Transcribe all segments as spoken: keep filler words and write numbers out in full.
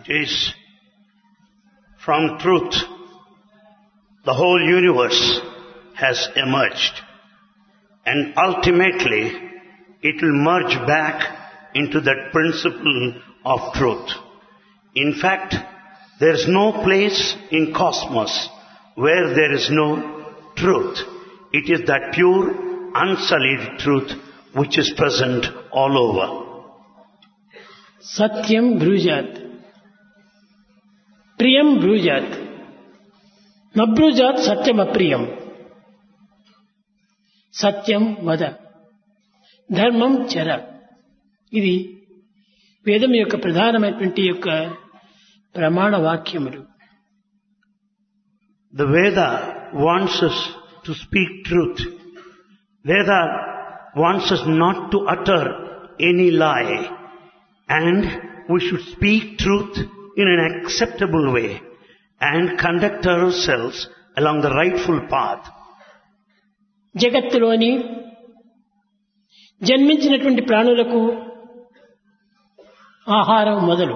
It is from truth the whole universe has emerged, and ultimately it will merge back into that principle of truth. In fact, there is no place in cosmos where there is no truth. It is that pure, unsullied truth which is present all over. Satyam brujat, priyam brujat, nabrujat satyam apriyam. Satyam vada, ధర్మం చర. ఇది వేదం యొక్క ప్రధానమైనటువంటి యొక్క ప్రమాణ వాక్యములు. The Veda wants us to speak truth. Veda wants us not to utter any lie, and we should speak truth in an acceptable way and conduct ourselves along the rightful path. జగత్తులోని జన్మించినటువంటి ప్రాణులకు ఆహారం మొదలు.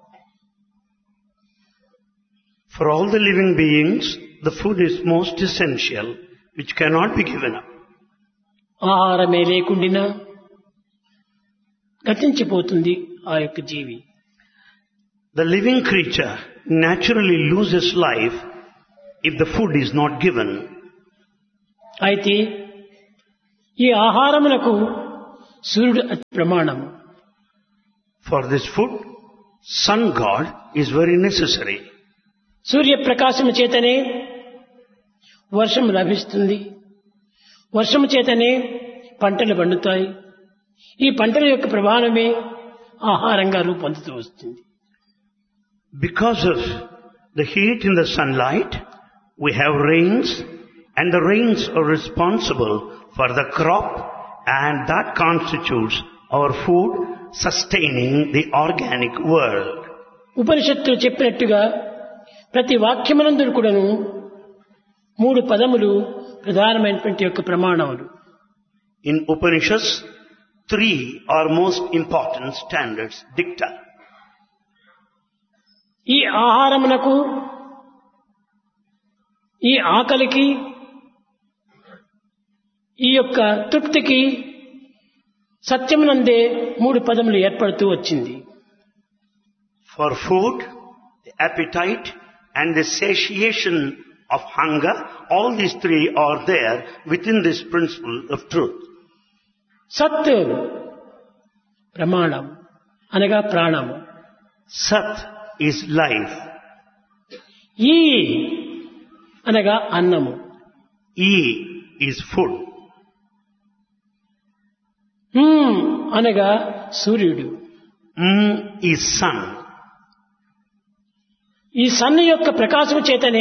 For all the living beings, the food is most essential, which cannot be given up. ఆహారమే లేకుండా గతించిపోతుంది ఆ యొక్క జీవి. The living creature naturally loses life if the food is not given. అయితే ఈ ఆహారమునకు సూర్యుడు అతి ప్రమాణం. For this food, sun god is very necessary. సూర్యప్రకాశము చేతనే వర్షం లభిస్తుంది. వర్షము చేతనే పంటలు పండుతాయి. ఈ పంటల యొక్క ప్రభావమే ఆహారంగా రూపొందుతూ వస్తుంది. Because of the heat in the sunlight, we have rains, and the rains are responsible for the crop, and that constitutes our food, sustaining the organic world. ఉపనిషత్తులు చెప్పినట్టుగా ప్రతి వాక్యమునందు కూడాను మూడు పదములు ప్రధానమైనటువంటి యొక్క ప్రమాణములు. In Upanishads, three are most important standards, dicta. ఈ ఆహారమునకు, ఈ ఆకలికి, ఈ యొక్క తృప్తికి సత్యమునందే మూడు పదములు ఏర్పడుతూ వచ్చింది. For food, the appetite, and the satiation of hunger, all these three are there within this principle of truth. సత్ ప్రమాణం అనగా ప్రాణము. Sat is life. ఈ అనగా అన్నము. E is food. హ్మ్ అనగా సూర్యుడు. M is sun. ఈ సన్ యొక్క ప్రకాశం చేతనే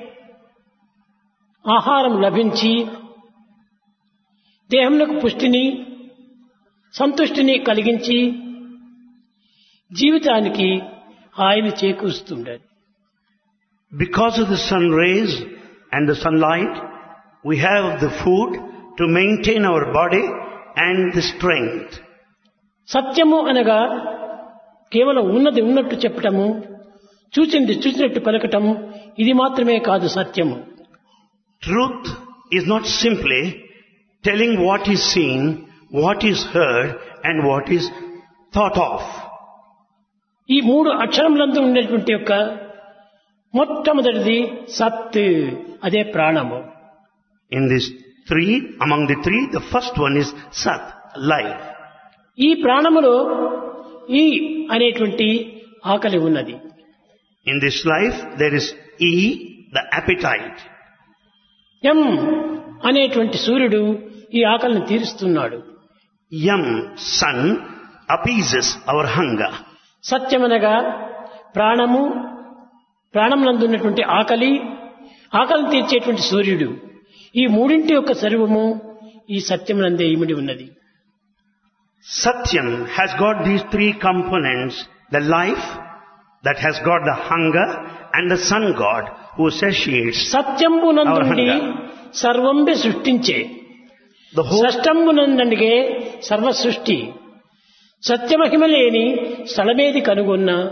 ఆహారం లభించి దేహమునకు పుష్టిని, సంతుష్టిని కలిగించి జీవితానికి హాయిని చేకూరుస్తుండాలి. Because of the sun rays and the sunlight, we have the food to maintain our body and the strength. సత్యము అనగా కేవలం ఉన్నది ఉన్నట్టు చెప్పటము, చూచింది చూసినట్టు పలకటము, ఇది మాత్రమే కాదు సత్యము. Truth is not simply telling what is seen, what is heard, and what is thought of. ఈ మూడు అక్షరములందు ఉండేటువంటి యొక్క మొట్టమొదటిది సత్, అదే ప్రాణము. In these three, among the three, the first one is Sat, life. ఈ ప్రాణములో ఈ అనేటువంటి ఆకలి ఉన్నది. In this life, there is E, the appetite. ఎం అనేటువంటి సూర్యుడు ఈ ఆకలిని తీరుస్తున్నాడు. Yam, sun, appeases our hunger. సత్యమనగా ప్రాణము, ప్రాణమునందు ఉన్నటువంటి ఆకలి, ఆకలిని తీర్చేటువంటి సూర్యుడు, ఈ మూడింటి యొక్క సర్వము ఈ సత్యమునందే ఇమిడి ఉన్నది. Satyam has got these three components, the life that has got the hunger and the sun god who satiates సత్యంబునందుండి సర్వంబి సృష్టించే, the whole. షష్టంబునందుండిగే సర్వ సృష్టి, సత్యమహిమ లేని స్థలమేది కనుగొన్న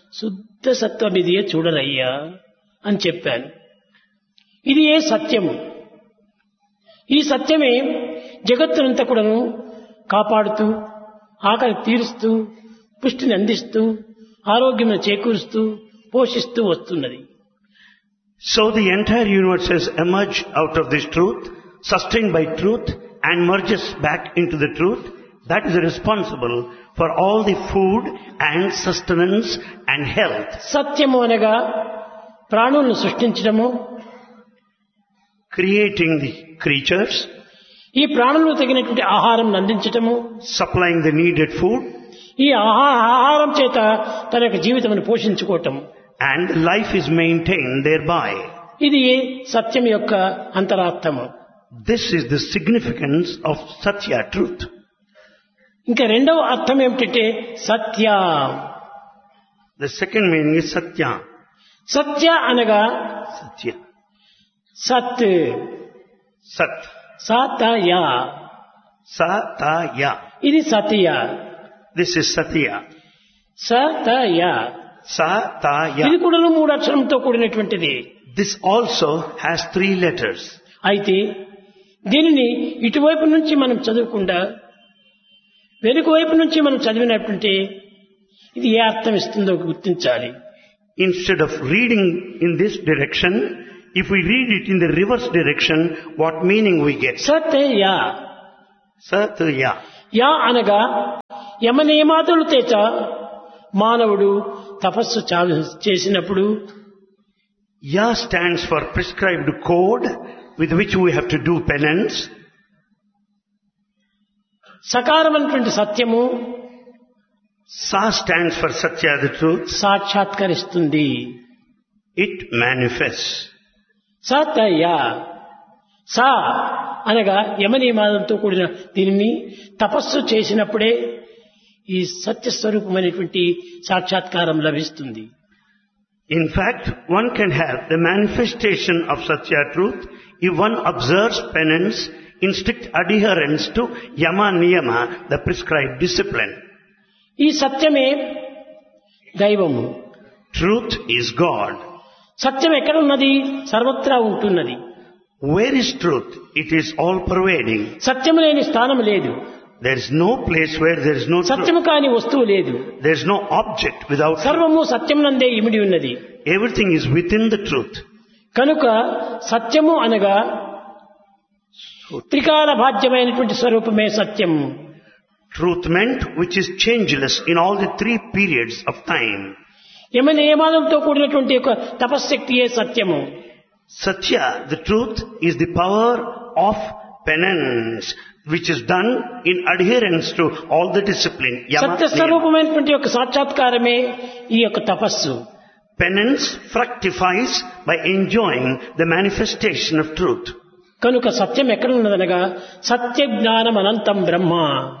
శుద్ధ సత్వం ఇదియే చూడరయ్యా అని చెప్పాను. ఇది ఏ సత్యము. ఈ సత్యమే జగత్తునంతా కూడాను కాపాడుతూ, ఆకలి తీరుస్తూ, పుష్టిని అందిస్తూ, ఆరోగ్యం చేకూరుస్తూ, పోషిస్తూ వస్తున్నది. So the entire universe has emerged out of this truth, sustained by truth, and merges back into the truth. That is responsible for all the food and sustenance and health. సత్యము అనగా ప్రాణులను సృష్టించడము, creating the creatures, ఈ ప్రాణులకు తగినటువంటి ఆహారం అందించటము, supplying the needed food, ఈ ఆహారం చేత తన యొక్క జీవితమును పోషించుకోవటం, and life is maintained thereby. ఇది సత్యం యొక్క అంతరార్థము. This is the significance of Satya, truth. ఇంకా రెండవ అర్థం ఏమిటంటే సత్య. The second meaning is Satya. సత్య అనగా Satya. సత్, Sat. సతయ, Sataya. ఇది సత్య. This is Satya. సతయ, Sataya. ఇది కూడా మూడు అక్షరంతో కూడినటువంటిది. This also has three letters. అయితే దీనిని ఇటువైపు నుంచి మనం చదవకుండా వెనుక వైపు నుంచి మనం చదివినట్టుంటే ఇది ఏ అర్థం ఇస్తుందో గుర్తించాలి. Instead of reading in this direction, if we read it in the reverse direction, what meaning we get? Satya. Satya. Yeah అనగా యమనియమాదులు చేత మానవుడు తపస్సు చేసినప్పుడు, Ya stands for prescribed code with which we have to do penance. సకారమైనటువంటి సత్యము Sa stands for Satya, the truth. సాక్షాత్కరిస్తుంది. It manifests. సతయ. సా అనగా యమనియమాలతో కూడిన దీనిని తపస్సు చేసినప్పుడే ఈ సత్యస్వరూపమైనటువంటి సాక్షాత్కారం లభిస్తుంది. In fact, one can have the manifestation of Satya truth if one observes penance in strict adherence to Yama Niyama, the prescribed discipline. ఈ సత్యమే దైవము. Truth is God. సత్యం ఎక్కడున్నది? సర్వత్రా ఉంటున్నది. Where is truth? It is all pervading. సత్యము లేని స్థానం లేదు. There is no place where there is no truth. సత్యము కాని వస్తువు లేదు. There is no object without truth. సర్వము సత్యమునందే ఇమిడి ఉన్నది. Everything is within the truth. కనుక సత్యము అనగా త్రికాల బాధ్యమైనటువంటి స్వరూపమే సత్యం. Truth meant which is changeless in all the three periods of time. యమ నియమాలతో కూడినటువంటి ఒక తపశ్శక్తియే సత్యము. Satya, the truth, is the power of penance, which is done in adherence to all the discipline. సత్య స్వరూపమైనటువంటి యొక్క సాక్షాత్కారమే ఈ యొక్క తపస్సు. Penance fructifies by enjoying the manifestation of truth. కనుక సత్యం ఎక్కడ ఉన్నదనగా సత్య జ్ఞానం అనంతం బ్రహ్మ.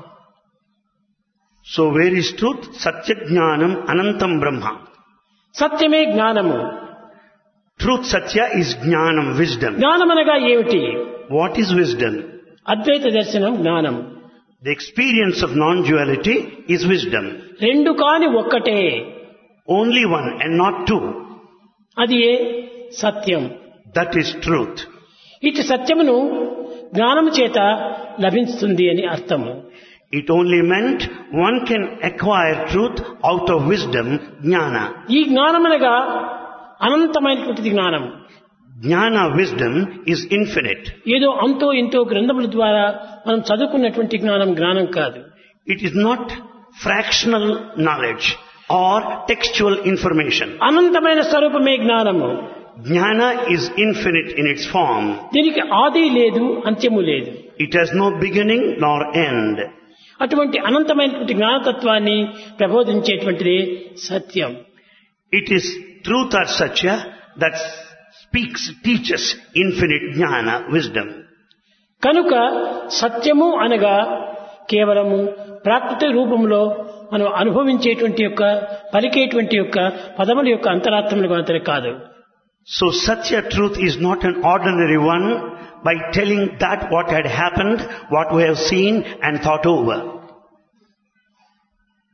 So where is truth? Satya Jnanam Anantam Brahma. సత్యమే జ్ఞానము. Truth Satya is Jnanam, wisdom. జ్ఞానం అనగా ఏమిటి? What is wisdom? అద్వైత దర్శనం జ్ఞానం. The experience of non-duality is wisdom. రెండు కాని ఒక్కటే. Only one and not two. అది ఏ సత్యం. That is truth. ఇటు సత్యమును జ్ఞానము చేత లభిస్తుంది అని అర్థము. It only meant one can acquire truth out of wisdom, jnana. ఈ జ్ఞానమనగా అనంతమైనటువంటి జ్ఞానం. Jnana, wisdom, is infinite. ఏదో అంతో ఇంతో గ్రంథముల ద్వారా మనం చదువుకున్నటువంటి జ్ఞానం జ్ఞానం కాదు. It is not fractional knowledge or textual information. అనంతమైన స్వరూపమే జ్ఞానము. Jnana is infinite in its form. దీనికి ఆది లేదు, అంత్యము లేదు. It has no beginning nor end. అటువంటి అనంతమైనటువంటి జ్ఞానతత్వాన్ని ప్రబోధించేటువంటిదే సత్యం. It is truth or satya that speaks, teaches infinite jnana, wisdom. కనుక సత్యము అనగా కేవలము ప్రాకృతిక రూపంలో మనం అనుభవించేటువంటి యొక్క పలికేటువంటి యొక్క పదముల యొక్క అంతరార్థములు మాత్రమే కాదు. So Satya truth is not an ordinary one by telling that what had happened, what we have seen and thought over.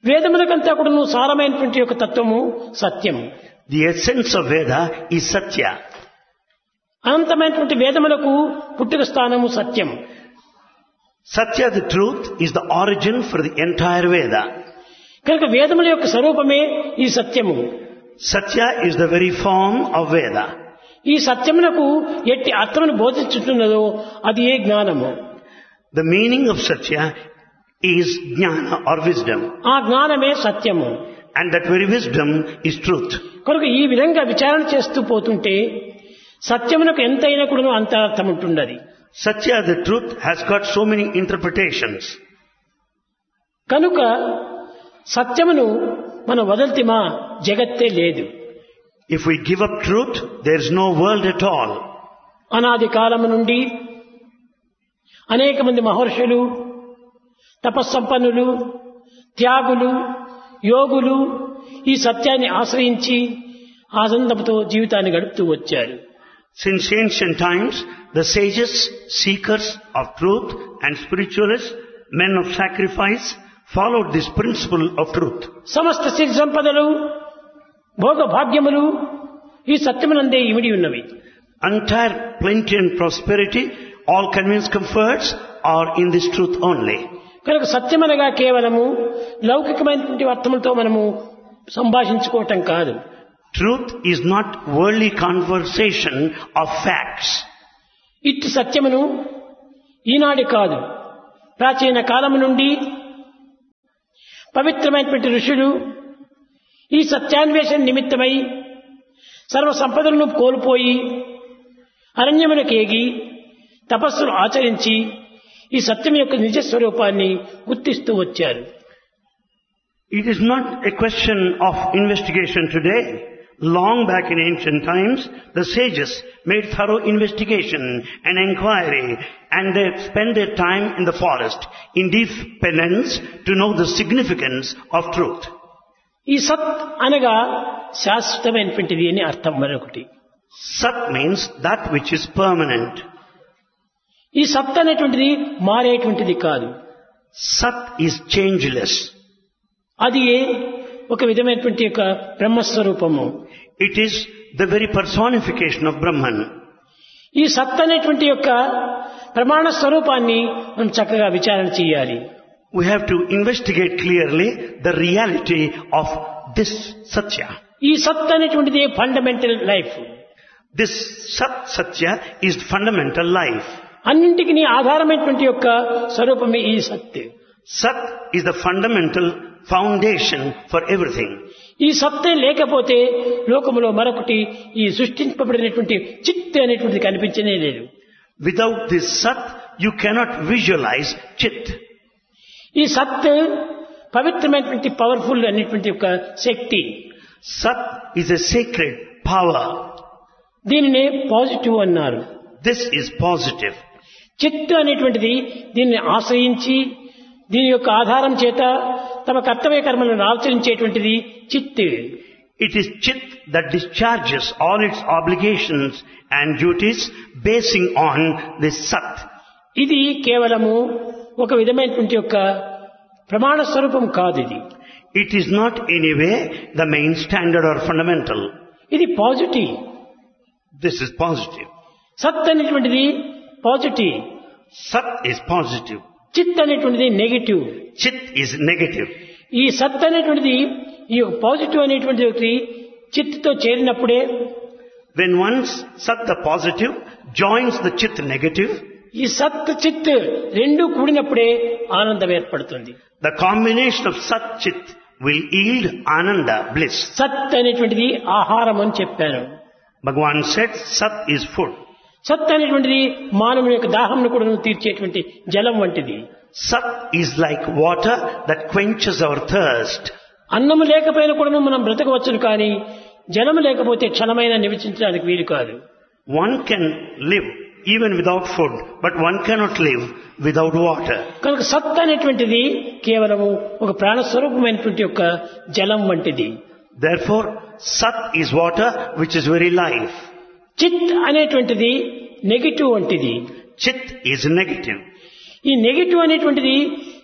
వేదములకంతా కూడా సారమైనటువంటి యొక్క తత్వము సత్యము. The essence of Veda is Satya. అనంతమైనటువంటి వేదములకు పుట్టుక స్థానము సత్యం. Satya, the truth, is the origin for the entire Veda. కనుక వేదముల యొక్క స్వరూపమే ఈ సత్యము. Satya is the very form of Veda. ఈ సత్యమునకు ఎట్టి అర్థమును బోధించుతున్నదో అది ఏ జ్ఞానము. The meaning of Satya is Jnana or wisdom. ఆ జ్ఞానమే సత్యము. And that very wisdom is truth. కనుక ఈ విధంగా విచారణ చేస్తూ పోతుంటే సత్యమునకు ఎంతైనా కూడా అంత అర్థం ఉంటున్నది. Satya, the truth, has got so many interpretations. కనుక సత్యమును మనం వదల్తిమా జగత్తే లేదు. If we give up truth, there is no world at all. అనాది కాలము నుండి అనేక మంది మహర్షులు, తపస్సంపన్నులు, త్యాగులు, యోగులు ఈ సత్యాన్ని ఆశ్రయించి ఆనందంతో జీవితాన్ని గడుపుతూ వచ్చారు. Since ancient times, the sages, seekers of truth and spiritualists, men of sacrifice, followed this principle of truth. సమస్త సిద్ధ సంపదలు, భోగ భాగ్యములు ఈ సత్యమునందే ఇమిడి ఉన్నవి. Entire plenty and prosperity, all convenience comforts are in this truth only. కనుక సత్యమనగా కేవలము లౌకికమైనటువంటి అర్థములతో మనము సంభాషించుకోవటం కాదు. Truth is not worldly conversation of facts. ఇట్టి సత్యమును ఈనాడు కాదు, ప్రాచీన కాలము నుండి పవిత్రమైనటువంటి ఋషులు ఈ సత్యాన్వేషణ నిమిత్తమై సర్వ సంపదలను కోల్పోయి అరణ్యమునకేగి తపస్సులు ఆచరించి ఈ సత్యం యొక్క నిజ స్వరూపాన్ని గుర్తిస్తూ వచ్చారు. It is not a question of investigation today. Long back in ancient times, the sages made thorough investigation and inquiry, and they spent their time in the forest in deep penance to know the significance of truth. ఈ సత్ అనగా శాశ్వతమైనటువంటిది అని అర్థం. మరొకటి Sat means that which is permanent. ఈ సత్ అనేటువంటిది మారేటువంటిది కాదు. Sat is changeless. అది ఒక విధమైనటువంటి యొక్క బ్రహ్మస్వరూపము. It is the very personification of Brahman. ఈ సత్ అనేటువంటి యొక్క ప్రమాణ స్వరూపాన్ని మనం చక్కగా విచారణ చేయాలి. We have to investigate clearly the reality of this Satya. ఈ సత్ అనేటువంటిది fundamental life. This Sat Satya is fundamental life. అన్నింటికి ఆధారమైనటువంటి యొక్క స్వరూపమే ఈ సత్. Sat is the fundamental foundation for everything. ఈ సత్తే లేకపోతే లోకములో మరొకటి ఈ సృష్టింపబడినటువంటి చిత్ అనేటువంటిది కనిపించనే లేదు. Without this Sat, you cannot visualize Chit. ఈ సత్ పవిత్రమైనటువంటి పవర్ఫుల్ అనేటువంటి యొక్క శక్తి. Sat is a sacred power. దీనినే పాజిటివ్ అన్నారు. This is positive. చిత్ అనేటువంటిది దీన్ని ఆశ్రయించి దీని యొక్క ఆధారం చేత తమ కర్తవ్య కర్మలను ఆచరించేటువంటిది చిత్. It is Chit that discharges all its obligations and duties basing on this Sat. ఇది కేవలము ఒక విధమైనటువంటి యొక్క ప్రమాణ స్వరూపం కాదు. ఇది It is not in a way the main standard or fundamental. ఇది పాజిటివ్. This is positive. సత్ అనేటువంటిది పాజిటివ్. Sat is positive. చిత్ అనేటువంటిది నెగటివ్. Chit is negative. ఈ సత్ అనేటువంటిది ఈ పాజిటివ్ అనేటువంటి ఒకటి చిత్తుతో చేరినప్పుడే, When once Sat the positive joins the Chit negative, ఈ సత్ చిత్ రెండు కూడినప్పుడే ఆనందం ఏర్పడుతుంది. the combination of Sat Chit will yield Ananda, bliss. సత్ అనేటువంటిది ఆహారం అని చెప్పాను. Bhagavan said Sat is food. సత్ అనేటువంటిది మానవుని యొక్క దాహంను కూడా తీర్చేటువంటి జలం వంటిది. Sat is like water that quenches our thirst. అన్నము లేకపోయినా కూడా మనం బ్రతకవచ్చును, కానీ జలము లేకపోతే క్షణమైనా నివసించడానికి వీలు కాదు. One can live even without food, but one cannot live without water. కనుక సత్ అనేటువంటిది కేవలము ఒక ప్రాణస్వరూపమైనటువంటి యొక్క జలం వంటిది. Therefore, Sat is water which is very life. చిత్ అనేటువంటిది నెగిటివ్ వంటిది. Chit is negative. ఈ నెగిటివ్ అనేటువంటిది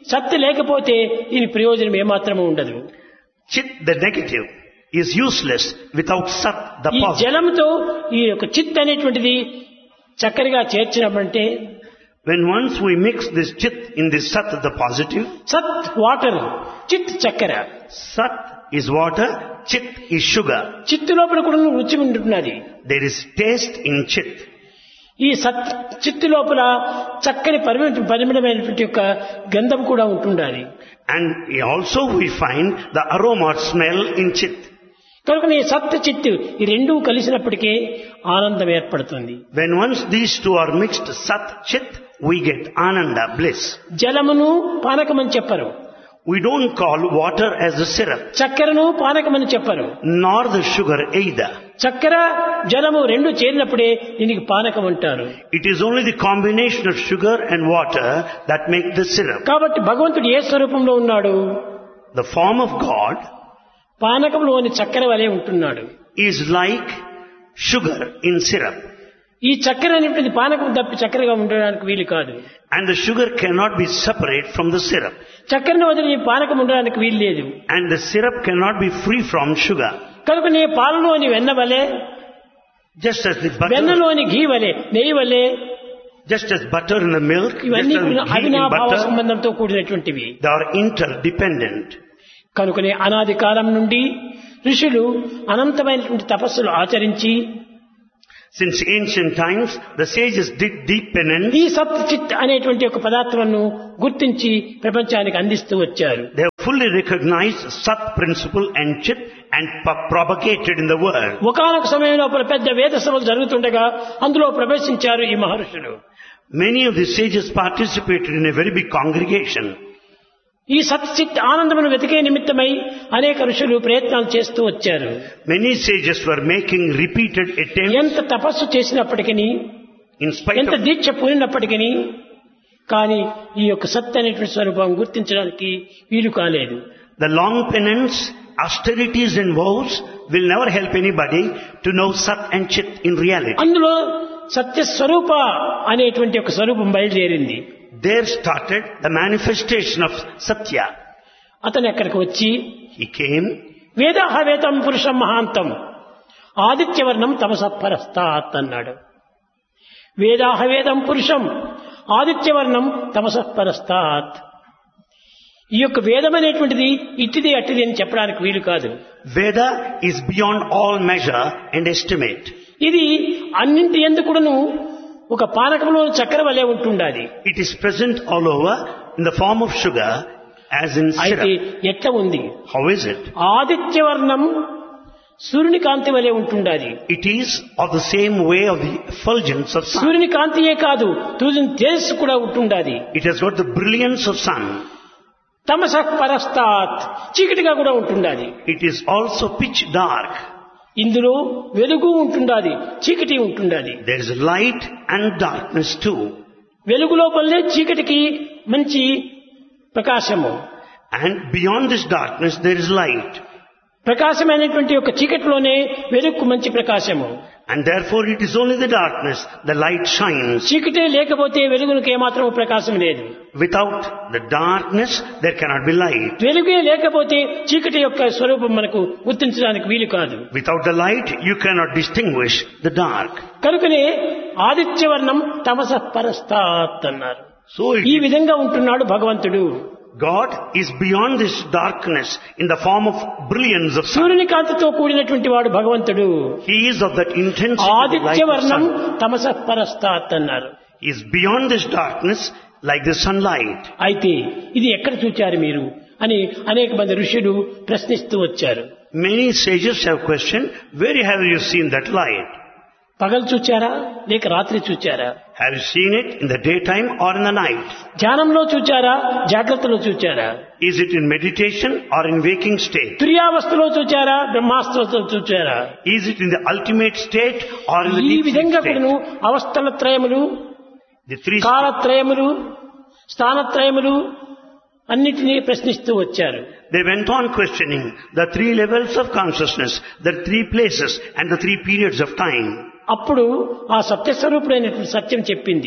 సత్తు లేకపోతే దీని ప్రయోజనం ఏమాత్రము ఉండదు. Chit, the negative, is useless without Sat, the ఈ positive. జలంతో ఈ యొక్క చిత్ అనేటువంటిది చక్కరగా చేర్చినామంటే When once we mix this Chit in this Sat, the positive, సత్ వాటర్, చిత్ చక్కెర. Sat is water, Chit is sugar. చిత్తు లోపల కూడా రుచి ఉంటున్నది. There is taste in Chit. ఈ సత్ చిత్తు లోపల చక్కని పరిమిత పరిమితమైనటువంటి యొక్క గంధం కూడా ఉంటుండాలి. And also we find the aroma or smell in Chit. కనుక ఈ సత్ చిత్తు ఈ రెండూ కలిసినప్పటికీ ఆనందం ఏర్పడుతుంది. When once these two are mixed, Sat, Chit, we get Ananda, bliss. జలమును పానకమని చెప్పరు, We don't call water as a syrup, చక్కెరను పానకమని చెప్పరు. nor the sugar either. చక్కెర జలము రెండు చేరినప్పుడే దీనికి పానకం అంటారు. It is only the combination of sugar and water that make the syrup. కాబట్టి భగవంతుడు ఏ స్వరూపంలో ఉన్నాడు? The form of God పానకంలోని చక్కెర వలె ఉంటున్నాడు. is like sugar in syrup. ఈ చక్కెర అనేటువంటి పానకం తప్పి చక్కెరగా ఉండడానికి వీలు కాదు. And the sugar cannot be separate from the syrup. చక్కెరను వదిలి ఈ పానకం ఉండడానికి వీలు లేదు. And the syrup cannot be free from sugar. కనుక నీ పాలలోని వెన్న వలె, Just as the butter, వెన్నలోని ఘీ వలె, నెయ్యి వలె, just as butter in the milk, just ఇవన్నీ as కూడా ghee in అవినాభావ butter, సంబంధంతో కూడినటువంటివి. they are interdependent. కనుకనే అనాది కాలం నుండి ఋషులు అనంతమైనటువంటి తపస్సులు ఆచరించి Since ancient times, the sages did deep penance. ఈ సత్ చిత్ అనేటువంటి ఒక పదార్థమును గుర్తించి ప్రపంచానికి అందిస్తూ వచ్చారు. They have fully recognized Sat principle and Chit and p- propagated in the world. ఒకానొక సమయంలో పెద్ద వేద సభలు జరుగుతుండగా అందులో ప్రవేశించారు ఈ మహర్షులు. Many of the sages participated in a very big congregation. ఈ సత్ చిత్ ఆనందమును వెతికే నిమిత్తమై అనేక ఋషులు ప్రయత్నాలు చేస్తూ వచ్చారు. Many sages were making repeated attempts ఎంత తపస్సు చేసినప్పటికీ, in spite ఎంత of దీక్ష పూనినప్పటికీ కానీ ఈ యొక్క సత్ అనేటువంటి స్వరూపం గుర్తించడానికి వీలు కాలేదు. the long penance, austerities and vows will never help anybody to know Sat and Chit in reality. అందులో సత్య స్వరూప అనేటువంటి ఒక స్వరూపం బయలుదేరింది. There started the manifestation of Satya. అతను ఎక్కడికి వచ్చి He came, వేదాహ వేదం పురుషం మహాంతం ఆదిత్యవర్ణం తమసపరస్తాత్ అన్నాడు. వేదాహ వేదం పురుషం ఆదిత్యవర్ణం తమసపరస్తాత్. ఈ యొక్క వేదం అనేటువంటిది ఇట్టిది అట్టిది అని చెప్పడానికి వీలు కాదు. Veda is beyond all measure and estimate. ఇది అన్నింటి ఎందుకును ఒక పానకంలో చక్కెర వలె ఉంటుండాలి. It is present all over in the form of sugar as in అయితే syrup. ఎట్లా ఉంది? How is it? ఆదిత్యవర్ణం సూర్యుని కాంతి వలె ఉంటుండాలి. It is of the same way of the effulgence of sun. సూర్యుని కాంతియే కాదు, సూర్యుని తేజస్సు కూడా ఉంటుండాలి. It has got the brilliance of sun. తమసః పరస్తాత్ చీకటిగా కూడా ఉంటుండాలి. It is also pitch dark. ఇందులో వెలుగు ఉంటుండాలి, చీకటి ఉంటుండాలి. There is light and darkness too. వెలుగు లోపలనే చీకటికి మంచి ప్రకాశము, And beyond this darkness there is light. ప్రకాశమైనటువంటి యొక్క చీకటిలోనే వెలుగుకు మంచి ప్రకాశము. And therefore it is only the darkness, the light shines. చీకటే లేకపోతే వెలుగునికి ఏమాత్రం ప్రకాశం లేదు. Without the darkness there cannot be light. వెలుగే లేకపోతే చీకటి యొక్క స్వరూపం మనకు గుర్తించడానికి వీలు కాదు. Without the light you cannot distinguish the dark. కనుకనే ఆదిత్యవర్ణం తమసః పరస్తాత్ అన్నారు. So it ఈ విధంగా ఉంటున్నాడు భగవంతుడు. God is beyond this darkness in the form of brilliance of sun. సూర్యుని కాంతితో కూడినటువంటి వాడు భగవంతుడు. He is of that intensity of the light of ఆదిత్యవర్ణం sun. తమసః పరస్తాత్ అన్నారు. He is beyond this darkness like the sunlight. అయితే ఇది ఎక్కడ చూచారు మీరు అని అనేక మంది ఋషులు ప్రశ్నిస్తూ వచ్చారు. Many sages have questioned, where have you seen that light? పగలు చూచారా లేక రాత్రి చూచారా? Have you seen it in the daytime or in the night? ధ్యానంలో చూచారా జాగ్రత్తలో చూచారా? Is it in meditation or in waking state? తుర్యావస్థలో చూచారా బ్రహ్మావస్థలో చూచారా? Is it in the ultimate state or in the ఈ deep sleep విధంగా state? కూడాను అవస్థల త్రయములు, The three కాలత్రయములు, స్థానత్రయములు అన్నిటినీ ప్రశ్నిస్తూ వచ్చారు. They went on questioning the three levels of consciousness, the three places and the three periods of time. అప్పుడు ఆ సత్యస్వరూపుడైనటువంటి సత్యం చెప్పింది.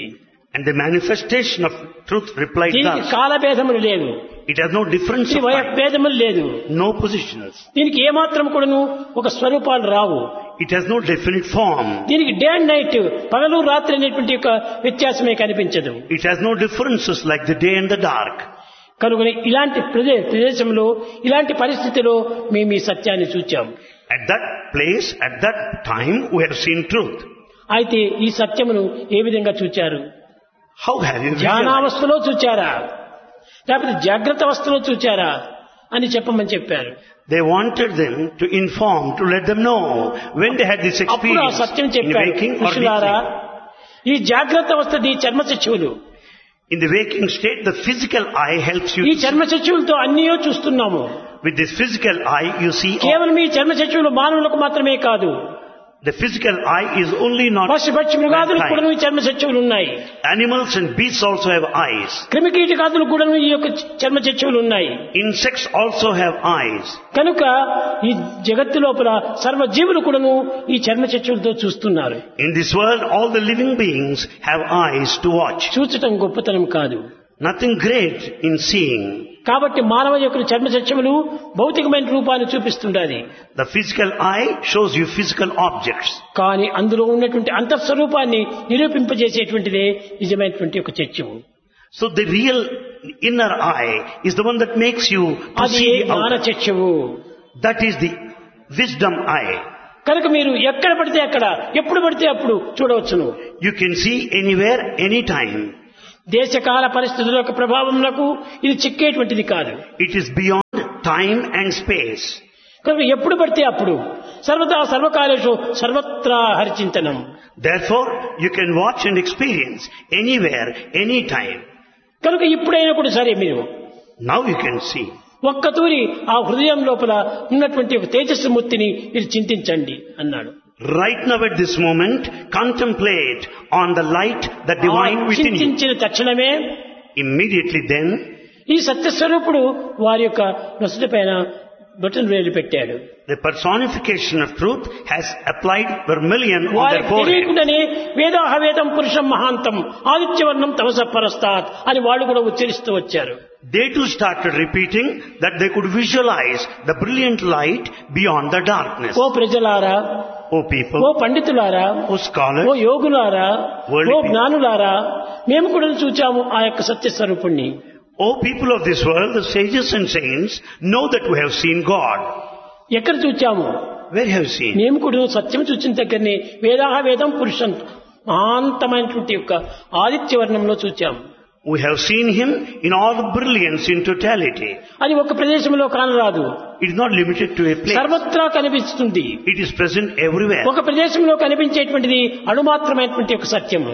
And the manifestation of truth replied దీనికి thus. కాలభేదములు లేదు, It has no difference దీని of time, వయభేదములు లేదు, no positions. దీనికి ఏమాత్రం కూడాను ఒక స్వరూపాలు రావు. It has no definite form. దీనికి డే అండ్ నైట్, పగలు రాత్రి అనేటువంటి ఒక వ్యత్యాసమే కనిపించదు. It has no differences like the day and the dark. కనుక ఇలాంటి ప్రదే- ప్రదేశంలో ఇలాంటి పరిస్థితిలో మేము ఈ సత్యాన్ని చూచాం. At that place, at that time, we have seen truth. అయితే ఈ సత్యమును ఏ విధంగా చూచారు? How have you visualized? ధ్యానావస్థలో చూచారా, లేకపోతే జాగ్రత్త అవస్థలో చూచారా అని చెప్పమని చెప్పారు. They wanted them to inform, to let them know when they had this అప్పుడు ఆ experience సత్యం in చెప్పారు, waking or ఋషులారా, deep ఈ జాగ్రత్త అవస్థది చర్మచక్షువులు. In the waking state, the physical eye helps you ఈ to see. చర్మచక్షువులతో అన్నీయో చూస్తున్నాము. With this physical eye, you see all. కేవలం ఈ చర్మచక్షువులు మానవులకు మాత్రమే కాదు, The physical eye is only not పశు పక్షి మృగాదులకు కూడా mankind. ఈ చర్మచక్షువులు ఉన్నాయి. Animals and beasts also have eyes. క్రిమికీటకాదులకు కూడా ఈ యొక్క చర్మచక్షువులు ఉన్నాయి. Insects also have eyes. కనుక ఈ జగత్తు లోపల సర్వజీవులు కూడాను ఈ చర్మచక్షువులతో చూస్తున్నారు. In this world, all the living beings have eyes to watch. చూచటం గొప్పతనం కాదు. Nothing great in seeing. కాబట్టి మానవ యొక్క చర్మచక్షములు భౌతికమైన రూపాన్ని చూపిస్తుండాలి. The physical eye shows you physical objects. కానీ అందులో ఉన్నటువంటి అంతఃస్వరూపాన్ని నిరూపింపజేసేటువంటిదే నిజమైనటువంటి ఒక చర్చము. So the real inner eye is the one that makes you to అది see the జ్ఞాన outer. చక్షువు. That is the wisdom eye. కనుక మీరు ఎక్కడ పడితే అక్కడ, ఎప్పుడు పడితే అప్పుడు చూడవచ్చును. You can see anywhere, anytime. దేశకాల పరిస్థితుల యొక్క ప్రభావములకు ఇది చిక్కేటువంటిది కాదు. It is beyond time and space. కనుక ఎప్పుడు పడితే అప్పుడు, సర్వదా సర్వకాలేషు సర్వత్రా హరిచింతనం. Therefore, you can watch and experience anywhere, anytime. కనుక ఇప్పుడైనా కూడా సరే మీరు Now you can see. ఒక్కతూరి ఆ హృదయం లోపల ఉన్నటువంటి ఒక తేజస్సు మూర్తిని మీరు చింతించండి అన్నాడు. Right now at this moment, contemplate on the light, the divine ఆ within you. చింతించిన తక్షణమే Immediately then, ఈ సత్యస్వరూపుడు వారి యొక్క నొసటి పైన బొటన్ వేలు పెట్టాడు. the personification of truth has applied vermilion on their వారికి forehead. తెలియకుండానే వేదాహవేదం పురుషం మహాంతం ఆదిత్యవర్ణం తమస పరస్తాత్ అని వాళ్ళు కూడా ఉచ్చరిస్తూ వచ్చారు. They too started repeating that they could visualize the brilliant light beyond the darkness. ఓ ప్రజలారా, O people, ఓ పండితులారా, O ఓ scholars, యోగులారా, Worldly ఓ people. జ్ఞానులారా, మేము కూడా చూచాము ఆ యొక్క సత్యస్వరూపుణ్ణి. O people of this world, the sages and saints, know that we have seen God. ఎక్కడ చూచాము? Where have you seen? మేము కూడా సత్యం చూచిన దగ్గరనే వేదాహ వేదం పురుషం మహాంతమైనటువంటి యొక్క ఆదిత్యవర్ణంలో చూచాము. We have seen Him in all the brilliance in totality. అది ఒక ప్రదేశంలో కానరాదు, It is not limited to a place. సర్వత్రా కనిపిస్తుంది. It is present everywhere. ఒక ప్రదేశంలో కనిపించేటువంటిది అణుమాత్రమైనటువంటి ఒక సత్యము.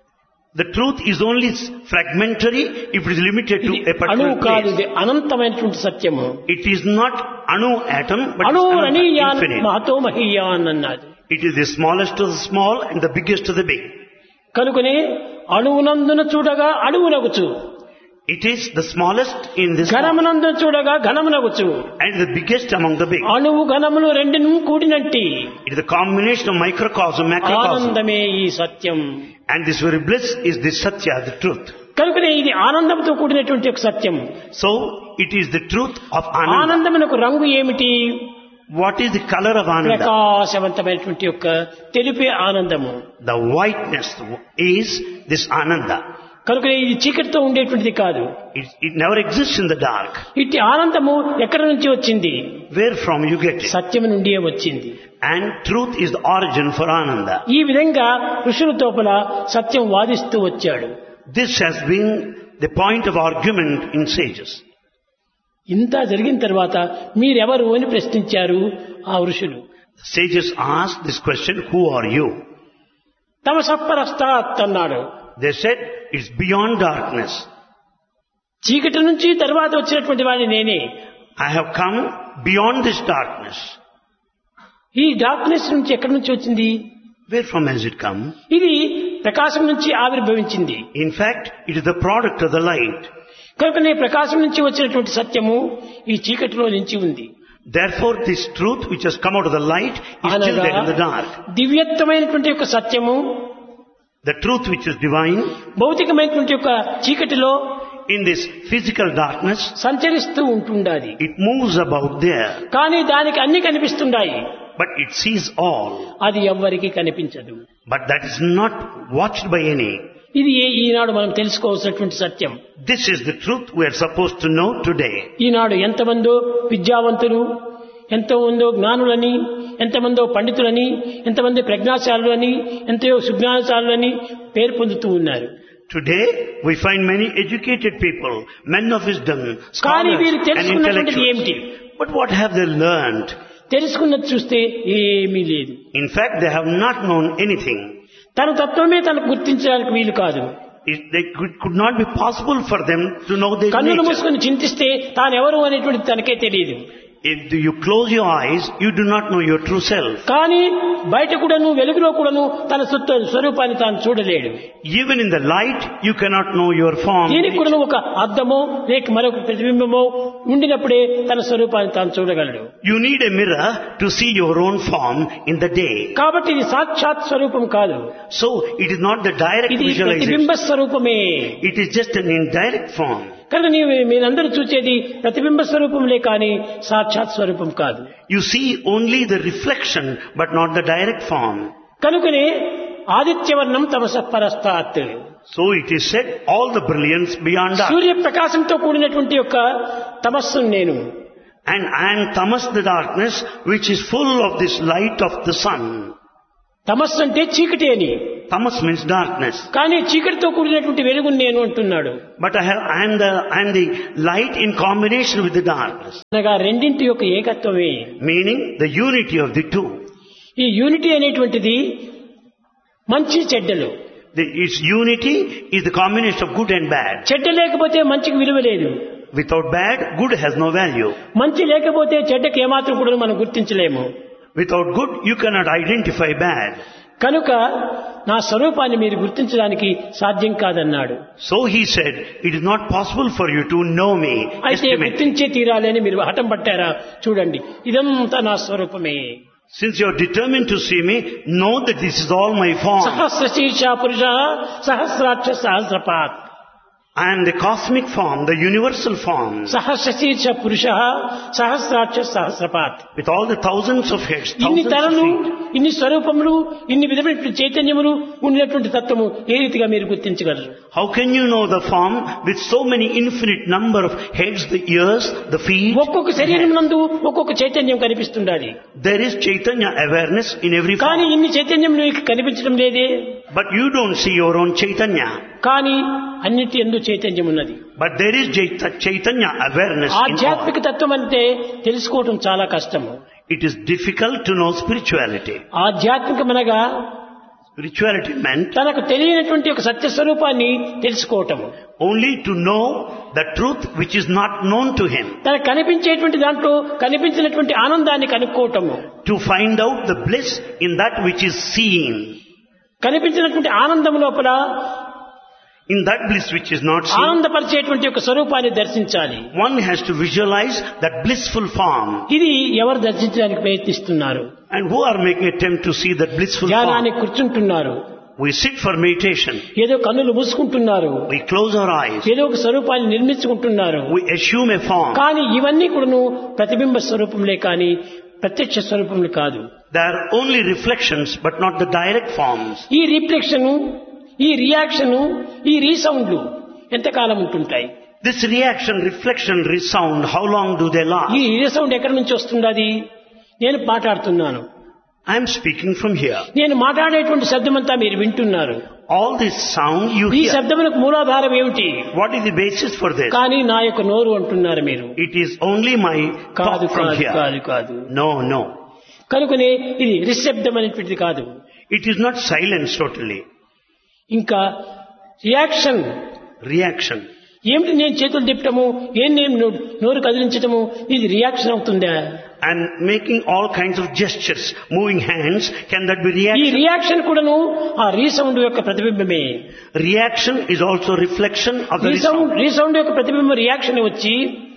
The truth is only fragmentary if it is limited to ఇది a particular అణువు కాదు, place. ఇది అనంతమైనటువంటి సత్యము. It is not anu atom, but అణు it's రణీయాన్ infinite. మహతో మహీయాన్ అన్నది. It is the smallest of the small and the biggest of the big. కనుకనే అణువునందున చూడగా అణువునగుచు, It is the smallest in this small ఘనమునందున చూడగా ఘనమునగుచు. and the biggest among the big. అణువు ఘనములు రెండును కూడినట్టి It is the combination of microcosm, macrocosm. ఆనందమే ఈ సత్యం. And this very bliss is the satya, the truth. కనుకనే ఇది ఆనందంతో కూడినటువంటి ఒక సత్యం. So, it is the truth of Ananda. ఆనందమునకు రంగు ఏమిటి? What is the color of Ananda? ప్రకాశవంతమైనటువంటి యొక్క తెలిపే ఆనందము. The whiteness is this Ananda. కనుక ఇది చీకటితో ఉండేటువంటిది కాదు. It, it never exists in the dark. ఇట్టి ఆనందము ఎక్కడి నుంచి వచ్చింది? Where from you get it? సత్యము నుండియే వచ్చింది. And truth is the origin for Ananda. ఈ విధంగా ఋషుల తోపల సత్యం వాదిస్తూ వచ్చాడు. This has been the point of argument in sages. ఇంత జరిగిన తర్వాత మీరెవరు అని ప్రశ్నించారు ఆ ఋషులు. Sages asked this question, who are you? తమ సత్పరస్తాత్ అన్నాడు. They said, it's beyond darkness. చీకటి నుంచి తర్వాత వచ్చినటువంటి వాడిని నేనే. I have come beyond this darkness. ఈ డార్క్నెస్ నుంచి ఎక్కడి నుంచి వచ్చింది? Where from has it come? ఇది ప్రకాశం నుంచి ఆవిర్భవించింది. In fact, it is the product of the light. కనుకనే ప్రకాశం నుంచి వచ్చినటువంటి సత్యము ఈ చీకటిలో నుంచి ఉంది. Therefore, this truth which has come out of the light is still అనగా there in the dark. దివ్యత్వమైనటువంటి యొక్క సత్యము The truth which is divine, భౌతికమైనటువంటి యొక్క చీకటిలో in this physical darkness, సంచరిస్తూ ఉంటుండాది. it moves about there, కానీ దానికి అన్ని కనిపిస్తుండాయి, but it sees all. అది ఎవ్వరికి కనిపించదు. But that is not watched by any. ఇది ఏ- ఈనాడు మనం తెలుసుకోవాల్సినటువంటి సత్యం. This is the truth we are supposed to know today. ఈనాడు ఎంతమందో విద్యావంతులు, ఎంతమందో జ్ఞానులని, ఎంతమందో పండితులని, ఎంతమంది ప్రజ్ఞాశాలులని, ఎంతో సుజ్ఞానశాలులని పేరు పొందుతూ ఉన్నారు. Today we find many educated people, men of wisdom, కానీ scholars వీరు and తెలుసుకున్నటువంటిది ఏమిటి? intellectuals. But what have they learned? తెలుసుకున్నది చూస్తే ఏమీ లేదు. In fact, they have not known anything. తన తత్వమే తనకు గుర్తించడానికి వీలు కాదు. It, they could, could not be possible for them to know their కన్నులు nature. మూసుకొని చింతిస్తే తానెవరు అనేటువంటి తనకే తెలియదు. If you close your eyes, you do not know your true self. కానీ బయట కూడాను వెలుగులో కూడాను తన సొత్తు స్వరూపాన్ని తాను చూడలేడు. Even in the light, you cannot know your form. దీనికి కూడాను ఒక అద్దమో లేక మరొక ప్రతిబింబమో ఉండినప్పుడే తన స్వరూపాన్ని తాను చూడగలడు. You need a mirror to see your own form in the day. కాబట్టి ఇది సాక్షాత్ స్వరూపం కాదు, So, it is not the direct ఇది visualization. ప్రతిబింబ స్వరూపమే. It is just an indirect form. కనుక నీవు మీరందరూ చూసేది ప్రతిబింబ స్వరూపంలే కానీ సాక్షాత్ స్వరూపం కాదు. You see only the reflection, but not the direct form. కనుకనే ఆదిత్యవర్ణం తమస పరస్తాత్, So it is said, all the brilliance beyond that. సూర్య ప్రకాశంతో కూడినటువంటి యొక్క తమస్సు నేను. And I am tamas, the darkness, which is full of this light of the sun. తమస్సు అంటే చీకటి అని, Tamas means darkness. కానీ చీకటితో కూడినటువంటి వెలుగును నేను అంటున్నాడు. But I have, I am the, I am the light in combination with the darkness. అనగా రెండింటి యొక్క ఏకత్వమే. Meaning the unity of the two. ఈ యూనిటీ అనేటువంటిది మంచి చెడ్డలు. The, its unity is the combination of good and bad. చెడ్డ లేకపోతే మంచికి విలువ లేదు, Without bad, good has no value. మంచి లేకపోతే చెడ్డకి ఏమాత్రం కూడా మనం గుర్తించలేము. Without good, you cannot identify bad. కనుక నా స్వరూపాన్ని మీరు గుర్తించడానికి సాధ్యం కాదన్నాడు. So he said, it is not possible for you to know me. అయితే Estimate. గుర్తించే తీరాలని మీరు హఠం పట్టారా? చూడండి, ఇదంతా నా స్వరూపమే. Since you are determined to see me, know that this is all my form. సహస్ర శీర్ష పురుష సహస్రాక్ష సహస్రపాత్. I am the cosmic form, the universal form, సహస్ర శీర్ష పురుష సహస్రాక్ష సహస్రపాత్. with all the thousands of heads, ఇన్ని thousands of తరలు, feet. ఇన్ని స్వరూపములు, ఇన్ని విధమైన చైతన్యములు ఉన్నటువంటి తత్వము ఏ రీతిగా మీరు గుర్తించగలరు? How can you know the form with so many infinite number of heads, the ears, the feet? ఒక్కొక్క శరీరం నందు ఒక్కొక్క చైతన్యం కనిపిస్తుండాలి. There is Chaitanya awareness in every కానీ form. ఇన్ని చైతన్యం నీకు కనిపించడం లేదే. But you don't see your own Chaitanya. కానీ అన్నిటి ఎందు చైతన్యం ఉన్నది. But there is Chaita- Chaitanya awareness in all. ఆధ్యాత్మిక తత్వం అంటే తెలుసుకోవటం చాలా కష్టము. It is difficult to know spirituality. ఆధ్యాత్మికమనగా Spirituality meant తనకు తెలియనటువంటి ఒక సత్య స్వరూపాన్ని తెలుసుకోవటము. only to know the truth which is not known to him. తనకు కనిపించేటువంటి దాంట్లో కనిపించినటువంటి ఆనందాన్ని కనుక్కోవటము. To find out the bliss in that which is seen. కనిపించినటువంటి ఆనందం లోపల In that bliss which is not seen, ఆనందపరిచేటువంటి ఒక స్వరూపాన్ని దర్శించాలి. one has to visualize that blissful form. ఇది ఎవరు దర్శించడానికి ప్రయత్నిస్తున్నారు? And who are making attempt to see that blissful ధ్యానానికి form? కూర్చుంటున్నారు, We sit for meditation. ఏదో కన్నులు మూసుకుంటున్నారు, We close our eyes. ఏదో ఒక స్వరూపాన్ని నిర్మించుకుంటున్నారు. We assume a form. కానీ ఇవన్నీ కూడాను ప్రతిబింబ స్వరూపంలే కానీ ప్రత్యక్ష స్వరూపములు కాదు. They are only reflections but not the direct forms. ఈ రిఫ్లెక్షన్, ఈ రియాక్షన్, ఈ రీసౌండ్లు ఎంతకాలం ఉంటుంటాయి? This reaction, reflection, resound, how long do they ఈ last? రీసౌండ్ ఎక్కడి నుంచి వస్తుండది? నేను మాట్లాడుతున్నాను, I am speaking from here. నేను మాట్లాడేటువంటి శబ్దమంతా మీరు వింటున్నారు. All this sound you ఈ hear. శబ్దములకు మూలాధారం ఏమిటి? What is the basis for this? కానీ నా యొక్క నోరు అంటున్నారు మీరు. It is only my కాదు thought from కాదు here. కాదు కాదు No, no. కనుకనే ఇది నిశ్శబ్దం అనేటువంటిది కాదు. It is not silence totally. ఇంకా రియాక్షన్ Reaction. ఏమిటి? నేను చేతులు తిప్పటము, ఏం నేను నో- నోరు కదిలించటము, ఇది రియాక్షన్ అవుతుందా? And making all kinds of gestures, moving hands, can that be ఈ reaction? రియాక్షన్ కూడాను ఆ రీసౌండ్ యొక్క ప్రతిబింబమే. Reaction is also reflection of the resound resound. Resound యొక్క ప్రతిబింబం రియాక్షన్ వచ్చి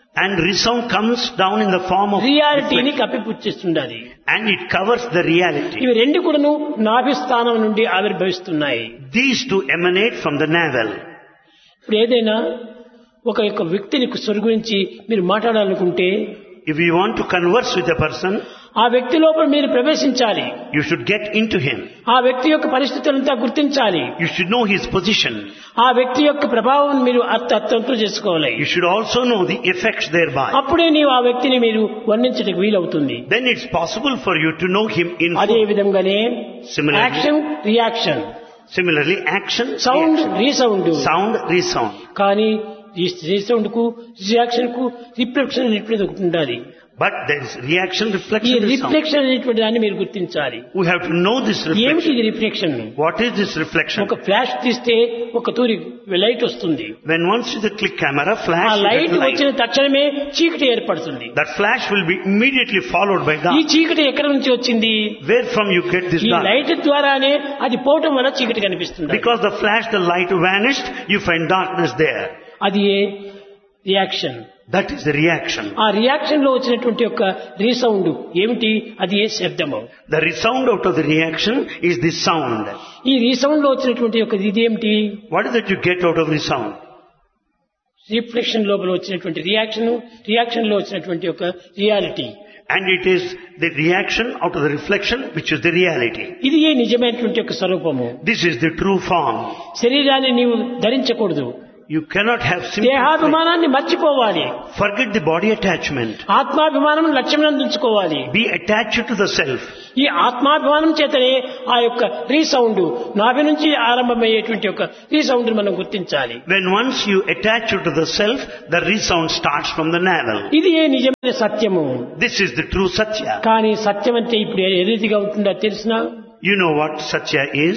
And resound comes down in the form of రియాలిటీని కప్పిపుచ్చిస్తుండాలి. and it covers the reality. ఇవి రెండు కూడాను నాభిస్థానం నుండి ఆవిర్భవిస్తున్నాయి. These two emanate from the navel. ఇప్పుడు ఏదైనా ఒక యొక్క వ్యక్తిని స్వర్ గురించి మీరు మాట్లాడాలనుకుంటే If you want to converse with a person, ఆ వ్యక్తి లోపల మీరు ప్రవేశించాలి. you should get into him. ఆ వ్యక్తి యొక్క పరిస్థితులంతా గుర్తించాలి. You should know his position. ఆ వ్యక్తి యొక్క ప్రభావం మీరు అర్థ అర్థంతో చేసుకోవాలి. You should also know the effects thereby. అప్పుడే నీవు ఆ వ్యక్తిని మీరు వర్ణించడానికి వీలవుతుంది. Then it's possible for you to know him in అదే full. విధంగానే Similarly- action reaction, Similarly, action, sound reaction. Resound. Sound, resound. కానీ ఈ రీసౌండ్ కు రియాక్షన్ కు రిఫ్లెక్షన్ అనేటువంటిది ఒకటి ఉండాలి. But there is reaction, ఈ reflection, resound. రిఫ్లెక్షన్ అనేటువంటి దాన్ని మీరు గుర్తించాలి. We have to know this ఏమిటి reflection. ఇది reflection? What is this reflection? ఒక ఫ్లాష్ తీస్తే ఒక తూరి లైట్ వస్తుంది. When once you click camera, ఆ flash, you light get the వచ్చిన light. తక్షణమే చీకటి ఏర్పడుతుంది. That flash will be immediately followed by ఈ dark. చీకటి ఎక్కడి నుంచి వచ్చింది? Where from you get this ఈ dark? లైట్ ద్వారానే అది పోవటం వల్ల చీకటి కనిపిస్తుంది. Because the flash, the light vanished, you find darkness there. అది ఏ reaction. That is the reaction. ఆ రియాక్షన్ లో వచ్చినటువంటి యొక్క రీసౌండ్ ఏమిటి? అది ఏ శబ్దము. The resound out of the reaction is the sound. ఈ రీసౌండ్ లో వచ్చినటువంటి యొక్క ఇది ఏమిటి? What is that you get out of resound? Reflection లోపల వచ్చినటువంటి రియాక్షన్, రియాక్షన్ లో వచ్చినటువంటి యొక్క reality. And it is the reaction out of the reflection which is the reality. ఇది ఏ నిజమైనటువంటి యొక్క స్వరూపము. This is the true form. శరీరాన్ని నీవు ధరించకూడదు. You cannot have simple. దేహాభిమానాన్ని మర్చిపోవాలి. Forget the body attachment. ఆత్మాభిమానం లక్ష్యం అందించుకోవాలి. Be attached to the self. ఈ ఆత్మాభిమానం చేతనే ఆ యొక్క రీసౌండ్ నాభి నుంచి ఆరంభమయ్యేటువంటి యొక్క రీసౌండ్ మనం గుర్తించాలి. When once you attach to the self, the resound starts from the navel. ఇది ఏ నిజమైన సత్యము. This is the true Satya. కానీ సత్యం అంటే ఇప్పుడు ఏ రీతిగా ఉంటుందో తెలిసినా You know what Satya is?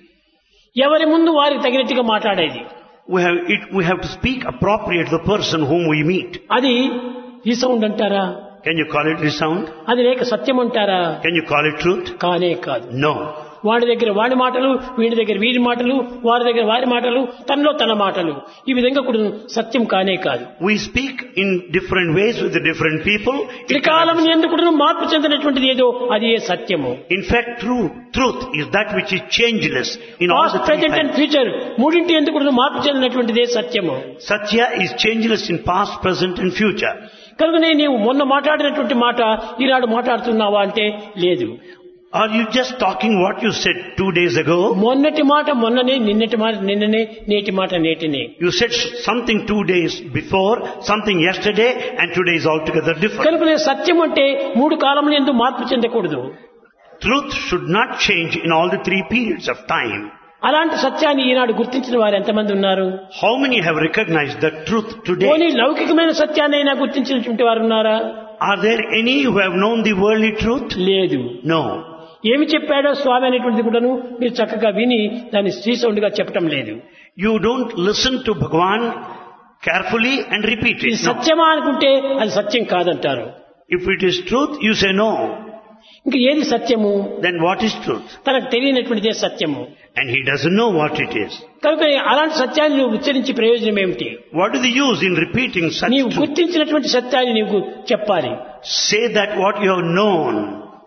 ఎవరి ముందు వారికి తగినట్టుగా మాట్లాడేది. We have, it, we have to speak appropriate to the person whom we meet. అది రీసౌండ్ అంటారా? Can you call it resound? అది లేక సత్యం అంటారా? Can you call it truth? కానే కాదు. No. వాడి దగ్గర వాడి మాటలు, వీడి దగ్గర వీడి మాటలు, వారి దగ్గర వారి మాటలు, తనలో తన మాటలు, ఈ విధంగా కూడా సత్యం కానే కాదు. We speak in different ways with the different people. త్రికాలం ఎందుకు మార్పు చెందినటువంటిది ఏదో అది ఏ సత్యము. In fact, true truth is that which is changeless in all past, the three present and times. Future మూడింటి ఎందుకు మార్పు చెందినటువంటిదే సత్యము. Satya is changeless in past, present and future. కనుకనే నీవు మొన్న మాట్లాడినటువంటి మాట ఈనాడు మాట్లాడుతున్నావా అంటే లేదు. Are you just talking what you said two days ago? మొన్నటి మాట మొన్ననే, నిన్నటి మాట నిన్ననే, నేటి మాట నేటినే. You said something two days before, something yesterday, and today is altogether different. కనుకనే సత్యం అంటే మూడు కాలములు ఎందుకు మార్పు చెందకూడదు. Truth should not change in all the three periods of time. అలాంటి సత్యాన్ని ఈనాడు గుర్తించిన వారు ఎంతమంది ఉన్నారు? How many have recognized the truth today? పోనీ లౌకికమైన సత్యాన్ని అయినా గుర్తించినటువంటి వారు ఉన్నారా? Are there any who have known the worldly truth? లేదు. No. ఏమి చెప్పాడో స్వామి అనేటువంటిది కూడాను మీరు చక్కగా విని దాన్ని శ్రీసౌండ్ గా చెప్పడం లేదు. You don't listen to Bhagavan carefully and repeat ఇది it. No. సత్యమా అనుకుంటే అది సత్యం కాదంటారు. If it is truth, you say no. ఇంకా ఏది సత్యము? Then what is truth? తనకు తెలియనటువంటిదే సత్యము. And he doesn't know what it is. కనుక అలాంటి సత్యాన్ని నువ్వు ఉచ్చరించి ప్రయోజనం ఏమిటి? What is the use in repeating such నీవు truth? గుర్తించినటువంటి సత్యాన్ని నీవు చెప్పాలి. Say that what you have known.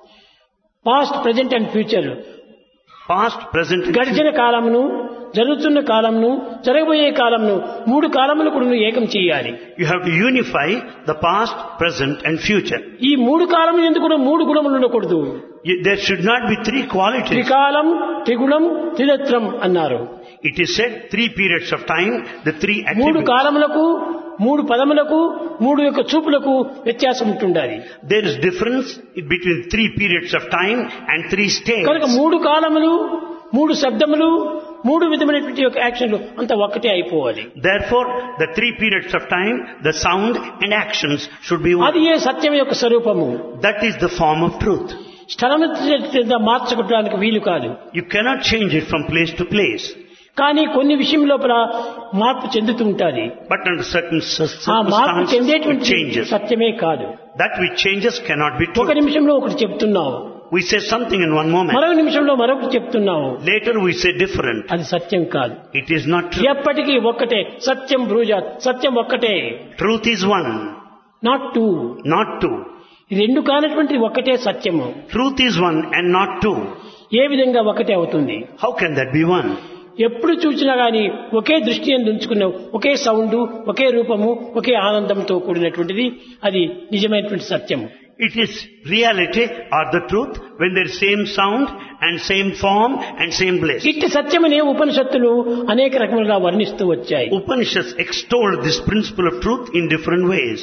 Past, present and future, Past, present and గడిచిన కాలమును, జరుగుతున్న కాలమును, జరగబోయే కాలమును, మూడు కాలములు కూడా నువ్వు ఏకం చేయాలి. You have to unify the past, present and future. ఈ మూడు కాలములు ఎందుకు కూడా మూడు గుణములు ఉండకూడదు. You- There should not be three qualities. త్రికాలం, త్రిగుణం, త్రినేత్రం అన్నారు. It is said three periods of time, the three మూడు attributes. కాలములకు, మూడు పదములకు, మూడు యొక్క చూపులకు వ్యత్యాసం ఉంటుండాలి. There is difference between three periods of time and three కనుక states. మూడు కాలములు, మూడు శబ్దములు, మూడు విధమైనటువంటి యొక్క యాక్షన్లు అంతా ఒక్కటే అయిపోవాలి. Therefore, the three periods of time, the sound and actions should be అది one. ఏ సత్యం యొక్క స్వరూపము. That is the form of truth. స్థలం మార్చుకోవడానికి వీలు కాదు. You cannot change it from place to place. కానీ కొన్ని విషయం లోపల మార్పు చెందుతూ ఉంటుంది. But under certain cir- ఆ మార్పు circumstances, it చెందేటువంటి changes. సత్యమే కాదు. That which changes cannot be ఒక true. నిమిషంలో ఒకటి చెప్తున్నావు, We say something in one moment. మరొక నిమిషంలో మరొకటి చెప్తున్నావు, Later we say different. అది సత్యం కాదు. It is not true. ఎప్పటికీ ఒక్కటే. సత్యం బ్రూజాత్, సత్యం ఒక్కటే. Truth is one. Not two. not two. రెండు కానటువంటి ఒక్కటే సత్యము. Truth is one and not two. ఏ విధంగా ఒకటే అవుతుంది? How can that be one? ఎప్పుడు చూసినా గాని ఒకే దృష్టి యందు ఉంచుకున్న ఒకే సౌండ్, ఒకే రూపము, ఒకే ఆనందంతో కూడినటువంటిది అది నిజమైనటువంటి సత్యము. It is reality or the truth when there is same sound and same form and same bliss. ఇట్టి సత్యమనే ఉపనిషత్తులు అనేక రకములుగా వర్ణిస్తూ వచ్చాయి. Upanishads extolled this principle of truth in different ways.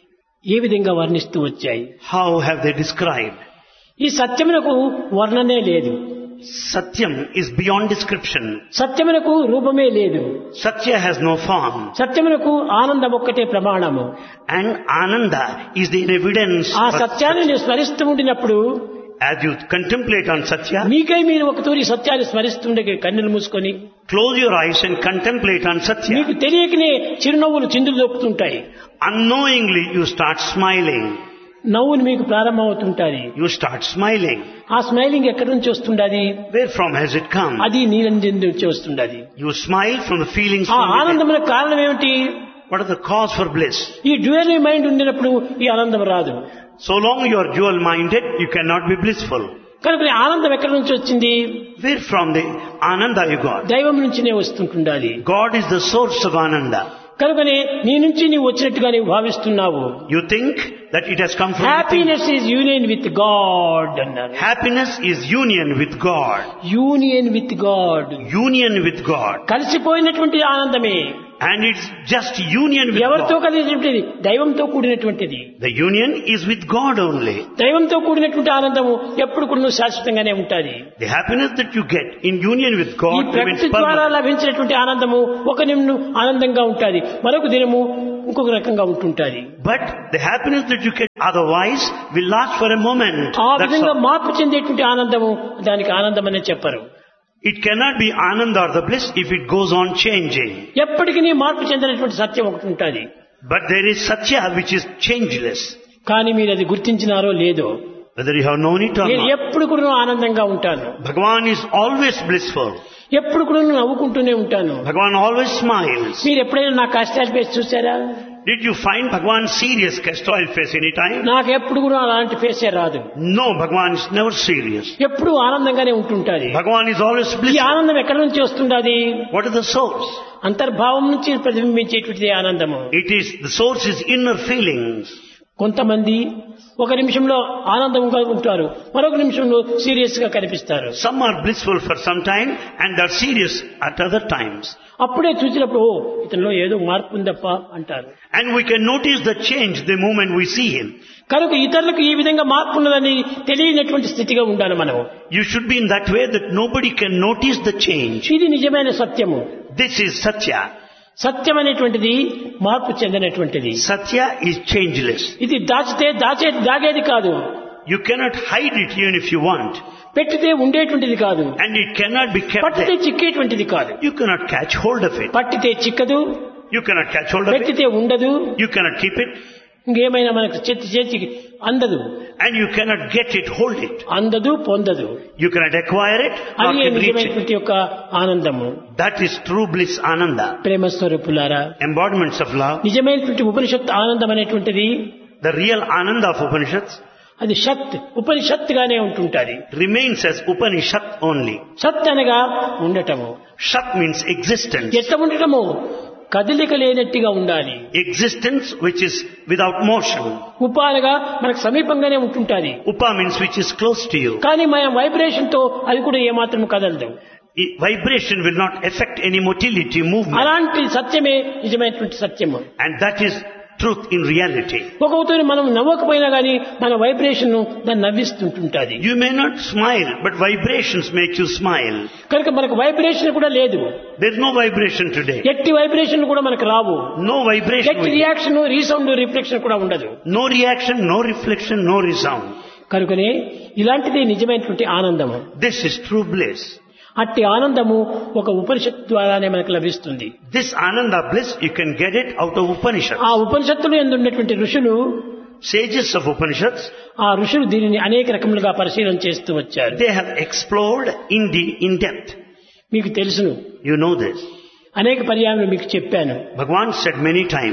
ఏ విధంగా వర్ణిస్తూ వచ్చాయి? How have they described? ఈ సత్యమునకు వర్ణనే లేదు. Satyam is beyond description. సత్యమునకు రూపమే లేదు. Satya has no form. సత్యమునకు ఆనందం ఒక్కటే ప్రమాణము. And Ananda is the evidence. ఆ for సత్యాన్ని Satya. స్మరిస్తూ ఉండినప్పుడు As you contemplate on Satya, మీకై మీరు ఒక తూరి సత్యాన్ని స్మరిస్తుండే కన్నులు మూసుకొని close your eyes and contemplate on Satya. మీకు తెలియకనే చిరునవ్వులు చిందులు దొక్కుతుంటాయి. Unknowingly you start smiling. నవ్వులు మీకు ప్రారంభమవుతుంటాయి. You start smiling. ఆ స్మైలింగ్ ఎక్కడి నుంచి వస్తుండది? Where from has it come? అది నీరంజన్ నుంచి వస్తుండది. You smile from the feelings ఆ from within. ఆనందమునకు కారణం ఏమిటి? What is the cause for bliss? ఈ డ్యూయల్ మైండ్ ఉండినప్పుడు ఈ ఆనందం రాదు. So long you are dual minded, you cannot be blissful. కనుక ఈ ఆనందం ఎక్కడి నుంచి వచ్చింది? Where from the Ananda you got? దైవం నుంచినే వస్తుంటుండాలి. God is the source of Ananda. కనుకనే నీ నుంచి నీవు వచ్చినట్టుగా నీవు భావిస్తున్నావు. You think that it has come from within. Happiness is union with God అన్నారు. Happiness is union with God. Union with God. Union with God. కలిసిపోయినటువంటి ఆనందమే. And it's just union with ఎవరితో God. కలిసినటువంటిది? దైవంతో కూడినటువంటిది. The union is with God only. దైవంతో కూడినటువంటి ఆనందము ఎప్పుడు కూడా శాశ్వతంగానే ఉంటుంది. The happiness that you get in union with ఈ God remains ప్రకృతి ద్వారా permanent. లభించినటువంటి ఆనందము ఒక నిమిషం ఆనందంగా ఉంటుంది, మరొక దినము ఇంకొక రకంగా ఉంటుంటుంది. But the happiness that you get otherwise will last for a moment. ఆ That's విధంగా all. మార్పు చెందేటువంటి ఆనందము దానికి ఆనందం అనే చెప్పరు. It cannot be Ananda or the bliss if it goes on changing. ఎప్పటికీ మార్పు చెందినటువంటి సత్యం ఒకటి ఉంటుంది. But there is Satya which is changeless. కానీ మీరు అది గుర్తించినారో లేదో, Whether you have known it or నేను not. ఎప్పుడు కూడా ఆనందంగా ఉంటాను. Bhagavan is always blissful. ఎప్పుడు కూడా నవ్వుకుంటూనే ఉంటాను. Bhagavan always smiles. మీరు ఎప్పుడైనా నా కష్టాలు ఫేస్ చూసారా? Did you find Bhagavan serious castor face any time? నాకు ఎప్పుడు కూడా అలాంటి ఫేసే రాదు. No, Bhagavan is never serious. ఎప్పుడు ఆనందంగానే ఉంటుంటాది. Bhagavan is always ఈ blissful. ఆనందం ఎక్కడి నుంచి వస్తుండాది? What is the source? అంతర్భావం నుంచి ప్రతిబింబించేటువంటి ఆనందము. It is, the source is inner feelings. కొంతమంది ఒక నిమిషంలో ఆనందంగా ఉంటారు, మరొక నిమిషంలో సీరియస్ గా కనిపిస్తారు. Some are blissful for some time and are serious at other times. అప్పుడే చూసినప్పుడు ఓ ఇతనిలో ఏదో మార్పు ఉందప్ప అంటారు. And we can notice the change the moment we see him. కనుక ఇతరులకు ఈ విధంగా మార్పు ఉన్నదని తెలియనటువంటి స్థితిగా ఉండాలి మనం. You should be in that way that nobody can notice the change. ఇది నిజమైన సత్యము. This is Satya. సత్యం అనేటువంటిది మార్పు చెందినటువంటిది. Satya is changeless. ఇది దాచితే దాచే దాగేది కాదు, You cannot hide it even if you want. పెట్టితే ఉండేటువంటిది కాదు, And it cannot be kept పట్టితే there. చిక్కేటువంటిది కాదు. You cannot catch hold of it. పట్టితే చిక్కదు, You cannot catch hold of it. పెట్టితే ఉండదు, You cannot keep it. ఇంకేమైనా మనకు చేతి చేతికి అందదు. And you cannot get it, hold it. అందదు, పొందదు. You cannot acquire it or అది can reach it. నిజమైనటువంటి యొక్క ఆనందము. That is true bliss, Ananda. ప్రేమ స్వరూపులారా, Embodiments of love. నిజమైనటువంటి ఉపనిషత్ ఆనందం అనేటువంటిది The real Ananda of Upanishads అది sheath ఉపనిషత్తుగానే ఉంటుంటది. remains as Upanishad only. సత్ అనగా ఉండటము. Shat means existence. ఎట్లా ఉండటము? కదలిక లేనట్టుగా ఉండాలి. Existence which is without motion. ఉప అనగా మనకు సమీపంగానే ఉంటుంటాది. Upa means which is close to you. కానీ మన వైబ్రేషన్ తో అది కూడా ఏమాత్రం కదలదు. I- Vibration will not affect any motility, movement. అలాంటి సత్యమే నిజమైనటువంటి సత్యము. And that is truth in reality. ఒక్కొక్కరి మనం నవ్వకపోయినా గానీ మన వైబ్రేషన్ దాన్ని నవ్విస్తుంటుంటది. You may not smile, but vibrations make you smile. కనుక మనకు వైబ్రేషన్ కూడా లేదు. There's no vibration today. ఎట్టి వైబ్రేషన్ కూడా మనకు రావు. No vibration. ఎట్టి will- రియాక్షన్, రీసౌండ్, రిఫ్లెక్షన్ కూడా ఉండదు. No reaction, no reflection, no resound. కనుకనే ఇలాంటిది నిజమైనటువంటి ఆనందము. This is true bliss. అట్టి ఆనందము ఒక ఉపనిషత్తు ద్వారానే మనకు లభిస్తుంది. This Ananda bliss, you can get it out of Upanishads. ఆ ఉపనిషత్తులు యందు ఉన్నటువంటి ఋషులు, Sages of Upanishads, ఆ ఋషులు దీనిని అనేక రకములుగా పరిశీలన చేస్తూ వచ్చారు. they have explored in the in depth. మీకు తెలుసును, You know this. అనేక పర్యాయములు మీకు చెప్పాను. Bhagavan said many times,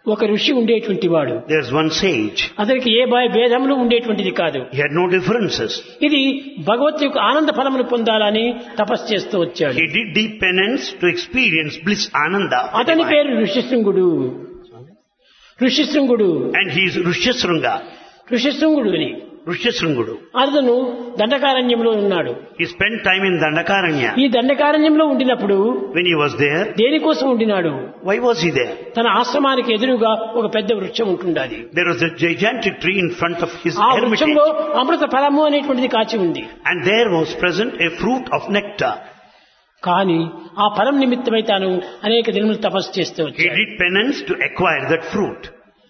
ఒక ఋషి ఉండేటువంటి వాడు. There's one sage. అతనికి ఏ భేదములు ఉండేటువంటిది కాదు. He had no differences. ఇది భగవత్ యొక్క ఆనంద ఫలమును పొందాలని తపస్సు చేస్తూ వచ్చాడు. He did deep penance to experience bliss ananda. అతని పేరు ఋషిశృంగుడు. ఋషిశృంగుడు. And he is Rishyasringa. ఋషిశృంగుడు అని Rishyasringudu. అతను దండకారణ్యంలో ఉన్నాడు. He spent time in Dandakaranya. ఈ దండకారణ్యంలో ఉండినప్పుడు When he was there, దేనికోసం ఉండినాడు? why was he there? తన ఆశ్రమానికి ఎదురుగా ఒక పెద్ద వృక్షం ఉంటుండాలి. There was a gigantic tree in front of his ఆ hermitage. వృక్షంలో అమృత ఫలము అనేటువంటిది కాచి ఉంది. And there was present a fruit of nectar. కానీ ఆ ఫలం నిమిత్తమై తాను అనేక దినములు తపస్సు చేస్తూ He వచ్చాడు. did penance to acquire that fruit.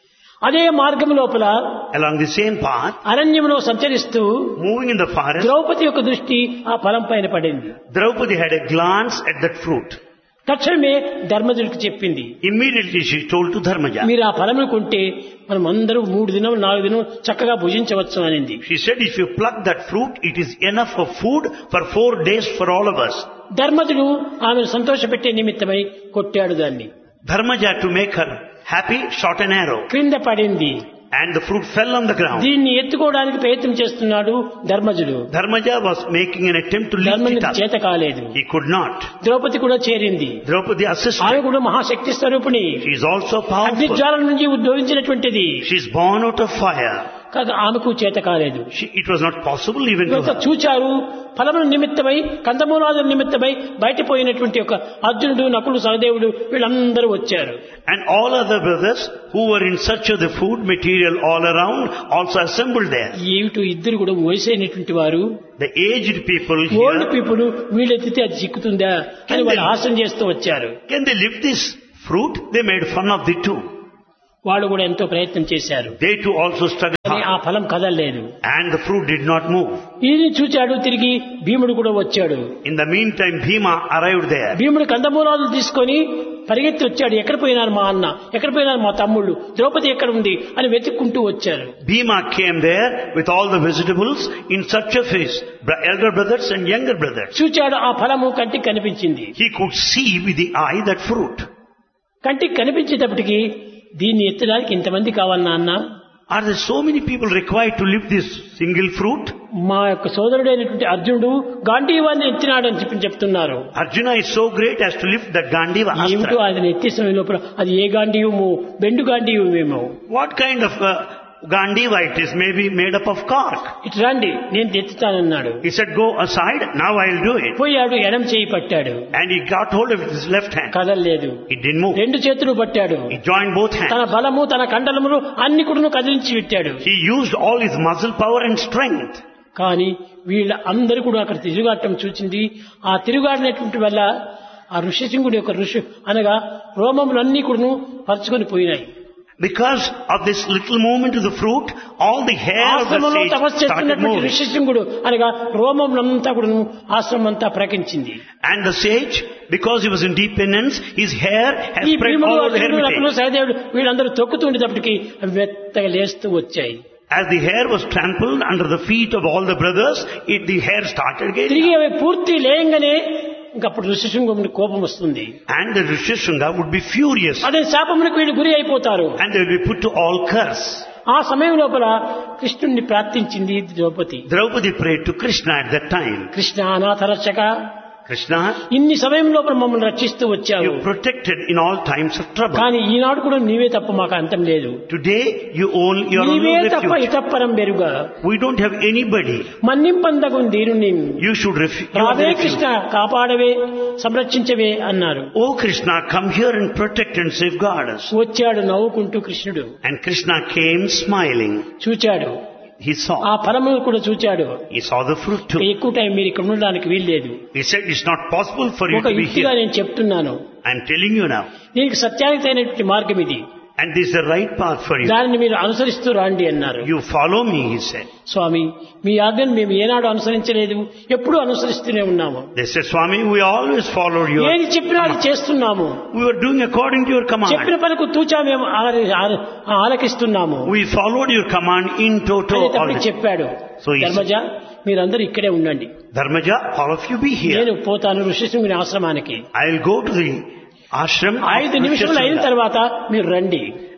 అదే మార్గం లోపల Along the same path, అరణ్యంలో సంచరిస్తూ moving in the forest, Draupadi యొక్క దృష్టి ఆ ఫలం పైన పడింది. Draupadi had a glance at that fruit. తక్షణమే ధర్మజుడికి చెప్పింది, Immediately she told to Dharmaja. మీరు ఆ ఫలమును కొంటే మనం అందరూ మూడు దినం నాలుగు దినం చక్కగా భుజించవచ్చు అనింది. She said, if you pluck that fruit, it is enough of food for four days for all of us. ధర్మజుడు ఆమెను సంతోషపెట్టే నిమిత్తమై కొట్టాడు దాన్ని. Dharmaja, to make her happy, shot an arrow. క్రింద పడింది. And the fruit fell on the ground. దీన్ని ఎత్తుకోవడానికి ప్రయత్నం చేస్తున్నాడు ధర్మజుడు. Dharmaja was making an attempt to lift it ధర్మజుడికి up. చేత కాలేదు. He could not. ద్రౌపది కూడా చేరింది. Draupadi ఆమె assisted. కూడా మహాశక్తి స్వరూపిణి. She is also powerful. అగ్నిజ్వాల నుంచి ఉద్భవించినటువంటిది. She is born out of fire. కాగా ఆమెకు చేత కాలేదు. She, it was not possible even to ఇవంతా her. చూచారు. ఫలముల నిమిత్తమై కందమూలాదుల నిమిత్తమై బయటపోయినటువంటి ఒక అర్జునుడు, నకులు, సహదేవుడు వీళ్ళందరూ వచ్చారు. And all other brothers who were in search of the food material all around also assembled there. ఏమిటో ఇద్దరు కూడా వయసైనటువంటి వారు, The aged people old here, people వీళ్ళెత్తితే అది చిక్కుతుందా అని వాళ్ళు హాస్యం చేస్తూ వచ్చారు. can they lift this fruit? They made fun of the two. వాళ్ళు కూడా ఎంతో ప్రయత్నం చేశారు. They too also struggled కానీ ఆ hard. ఫలం కదలలేదు. And the fruit did not move. ఇది చూచాడు. తిరిగి భీముడు కూడా వచ్చాడు. In the meantime, Bhima arrived there. భీముడు కందమూలాలు తీసుకొని పరిగెత్తి వచ్చాడు. ఎక్కడ పోయినారు మా అన్న, ఎక్కడ పోయినారు మా తమ్ముళ్ళు, ద్రౌపది ఎక్కడ ఉంది అని వెతుక్కుంటూ వచ్చారు. Bhima came there with all the vegetables in search of his br- elder brothers and younger brothers. చూచాడు. ఆ ఫలము కంటికి కనిపించింది. He could see with the eye that fruit. కంటికి కనిపించేటప్పటికి దీన్ని ఎత్తడానికి ఇంతమంది కావాలన్నా అన్న, Are there so many people required to lift this single fruit? మా యొక్క సోదరుడైనటువంటి అర్జునుడు గాంధీవాన్ని ఎత్తినాడు అని చెప్పి చెప్తున్నారు. Arjuna is so great as to lift that Gandiva ఏమిటో astra. ఆయన ఎత్తే సమయం లోపల అది ఏ గాంధీవమో బెండు గాంధీవమేమో. What kind of uh, Gandiva it is? Maybe made up of cork. ఇటు రండి నేను ఎత్తుతానన్నాడు. He said, go aside, now I'll do it. పోయాడు. ఎడం చేయి పట్టాడు. And he got hold of his left hand. కదలలేదు. It didn't move. రెండు చేతులు పట్టాడు. He joined both తన hands. బలము తన కండలములు అన్ని కూడా కదిలించి పెట్టాడు. He used all his muscle power and strength. కానీ వీళ్ళ అందరూ కూడా అక్కడ తిరుగాటం చూచింది. ఆ తిరుగాడినటువంటి వల్ల ఆ ఋషిసింగుడి యొక్క ఋషి అనగా రోమములన్నీ కూడా పరుచుకొని పోయినాయి. Because of this little movement of the fruit, all the hair of the ఆశ్రమంలో sage తపస్సు started చేస్తున్నటువంటి moving. ఋషిసింగుడు అనగా రోమములంతా కూడా ఆశ్రమం అంతా ప్రకటించింది. And the sage, because he was in deep penance, his hair has ఈ spread భీముడు, all over the అర్జునుడు, నకులు, hermitage. సహదేవుడు వీళ్ళందరూ తొక్కుతుండేటప్పటికి అవి మెత్తగా లేస్తూ వచ్చాయి. As the hair was trampled under the feet of all the brothers, it, the hair started getting తిరిగి up. అవి పూర్తి లేయంగానే ఇంకప్పుడు ఋషిశృంగుడికి కోపం వస్తుంది. And the Rishyasringa would be furious. అదే శాపములకు వీళ్ళు గురి అయిపోతారు. And they will be put to all curse. ఆ సమయం లోపల కృష్ణుణ్ణి ప్రార్థించింది Draupadi. Draupadi prayed to Krishna at that time. Krishna అనాథ రక్షక, Krishna, ఇన్ని సమయం లోపల మమ్మల్ని రక్షిస్తూ వచ్చావు. you protected in all times of trouble. కానీ ఈనాడు కూడా నీవే తప్ప మాకు అంతం లేదు. Today, you own your నీవే own తప్ప refuge. ఇతప్పరం బెరుగా We don't have anybody. మన్నింపందగు దీనుని You should refu- you are రావే the refuge. కృష్ణ కాపాడవే సంరక్షించవే అన్నారు. Oh Krishna, come here and protect and safeguard us. వచ్చాడు నవ్వుకుంటూ కృష్ణుడు. And Krishna came smiling. చూచాడు. He ఆ saw. ఫలములు కూడా చూచాడు. He saw the fruit too. ఎక్కువ టైం మీరు ఇక్కడ ఉండడానికి వీల్లేదు. He said, it's not possible for you ఒక to be యుక్తిగా here. నేను చెప్తున్నాను. I'm telling you now. దీనికి సత్యానికి అయినటువంటి మార్గం ఇది. And this is the right path for you. దానిని మీరు అనుసరిస్తూ రాండి అన్నారు. You follow me, he said. స్వామి మీ ఆజ్ఞను మేము ఏనాడు అనుసరించలేదు, ఎప్పుడూ అనుసరిస్తూనే ఉన్నాము. They said, Swami, we always followed your ఏది చెప్పినా అది command. చేస్తున్నాము. We were doing according to your చెప్పిన command. పనికి తూచా మేము ఆల- ఆల- ఆలకిస్తున్నాము We followed your command in toto. అని all తప్పి the- చెప్పాడు. So he said, ధర్మజ మీరందరూ ఇక్కడే ఉండండి, Dharmaja, all of you be here. నేను పోతాను ఋషిశృంగుని ఆశ్రమానికి. I'll go to the ashram. of ఐదు నిమిషములు అయిన Rishyasringa. తర్వాత మీరు రండి.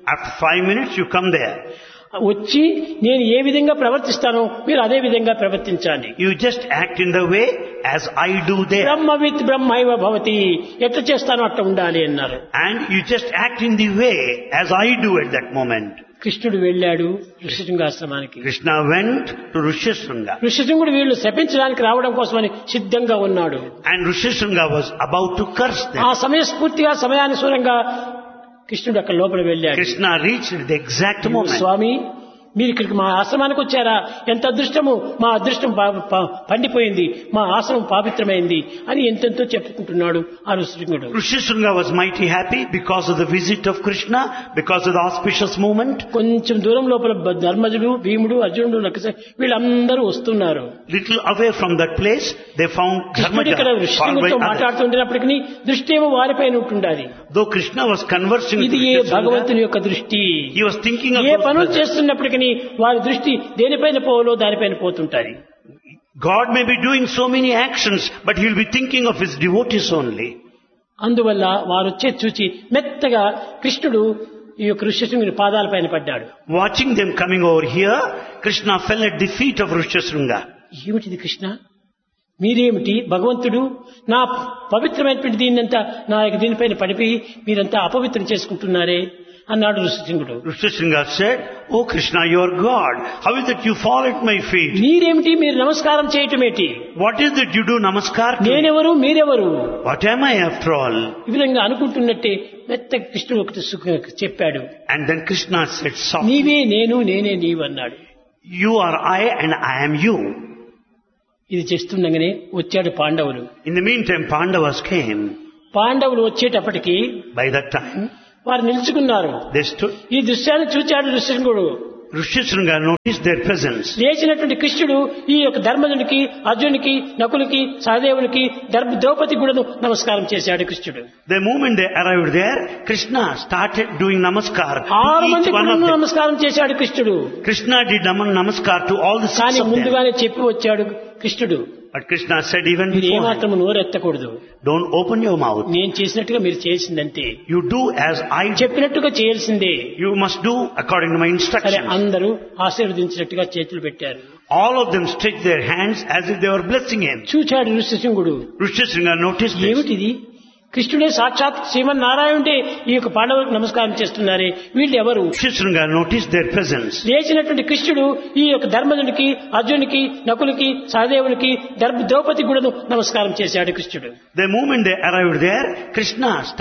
After five minutes you come there. వచ్చి నేను ఏ విధంగా ప్రవర్తిస్తానో మీరు అదే విధంగా ప్రవర్తించాలి. You just act in the way as I do there. బ్రహ్మవిత్ బ్రహ్మైవ భవతి, ఎట్లా చేస్తానో అట్లా ఉండాలి అన్నారు. And you just act in the way as I do at that moment. కృష్ణుడు వెళ్ళాడు ఋషిశృంగాశ్రమానికి. Krishna went to Rishishringa. ఋషిశృంగుడు వీళ్ళు శపించడానికి రావడం కోసమని సిద్ధంగా ఉన్నాడు. And Rishishringa was about to curse them. ఆ సమయస్ఫూర్తిగా సమయానుసారంగా కృష్ణుడు అక్కడ లోపల వెళ్ళాడు. Krishna reached the exact moment. స్వామి, మీరు ఇక్కడికి మా ఆశ్రమానికి వచ్చారా? ఎంత అదృష్టము, మా అదృష్టం పండిపోయింది, మా ఆశ్రమం పావిత్రమైంది అని ఎంతెంతో చెప్పుకుంటున్నాడు ఆ ఋషిశృంగుడు. Rishishringa was mighty happy because of the visit of Krishna, because of the auspicious moment. కొంచెం దూరం లోపల ధర్మజుడు, భీముడు, అర్జునుడు, నకుల వీళ్ళందరూ వస్తున్నారు. Little away from that place they found కృష్ణుడు ఇక్కడ ఋషిశృంగుడితో మాట్లాడుతుండేటప్పటికీ దృష్టి ఏమో వారిపైన ఉంటుండాలి. Though Krishna was conversing with ఇది ఏ భగవంతుని యొక్క దృష్టి. he was thinking of ఏ పనులు చేస్తున్నప్పటికీ వారి దృష్టి దేనిపైన పోవాలో దానిపైన పోతుంటారు. God may be doing so many actions, but he will be thinking of his devotees only. అందువల్ల వారు వచ్చే చూచి మెత్తగా కృష్ణుడు ఈ యొక్క ఋషిశృంగుని పాదాలపైన పడ్డాడు. Watching them coming over here, Krishna fell at the feet of Rishishringa. ఏమిటిది కృష్ణ, మీరేమిటి భగవంతుడు, నా పవిత్రమైనటువంటి దీన్నంతా నా యొక్క దీనిపైన పడిపోయి మీరంతా అపవిత్రం చేసుకుంటున్నారే అన్నాడు ఋషిశృంగుడు. Rishishringa said, "Oh Krishna, you are God. How is it you fall at my feet? మీరేమిటి, మీరు నమస్కారం చేయటమేటి? What is it you do namaskar to? నేనెవరు, మీరెవరు? What am I after all?" ఈ విధంగా అనుకుంటున్నట్టే మెత్త కృష్ణుడు ఒకటి చెప్పాడు. And then Krishna said softly, నీవే నేను, నేనే నీవు అన్నాడు. "You are I and I am you." ఇది చేస్తుండగానే వచ్చాడు పాండవులు. In the meantime, Pandavas came. పాండవులు వచ్చేటప్పటికి By that time, వారు నిలుచుకున్నారు. they stood. ఈ దృశ్యాన్ని చూచాడు ఋషిశృంగుడు. Rishishringa noticed their presence. లేచినటువంటి కృష్ణుడు ఈ యొక్క ధర్మజునికి, అర్జునికి, నకులకి, సహదేవునికి, ద్రౌపది కూడా నమస్కారం చేశాడు కృష్ణుడు. The moment they arrived there, Krishna started doing namaskar to ఆరు each మంది one కూడా of them. నమస్కారం చేశాడు కృష్ణుడు. Krishna did naman- namaskar to all the six కానీ of them. ముందుగానే చెప్పి వచ్చాడు కృష్ణుడు, But Krishna said even మీరు before, ఏమాత్రం నోరెత్తకూడదు, don't open your mouth. నేను చేసినట్టుగా మీరు చేసిందంతే, You do as I do. చెప్పినట్టుగా చేయాల్సిందే. You must do according to my సరే, instructions. అందరూ ఆశీర్వదించినట్టుగా చేతులు పెట్టారు. All of them stretched their hands as if they were blessing him. చూచాడు ఋషిశృంగుడు, Rishishringa noticed this. ఏమిటిది, కృష్ణుడే సాక్షాత్ శ్రీమన్నారాయణుడే ఈ యొక్క పాండవులకు నమస్కారం చేస్తున్నారే, వీళ్ళు ఎవరు? Rishishringa noticed their presence. లేచినటువంటి కృష్ణుడు ఈ యొక్క ధర్మజునికి, అర్జునికి, నకులకి, సహదేవునికి, ద్రౌపది కూడా నమస్కారం చేశాడు కృష్ణుడు. The moment they arrived there, Krishna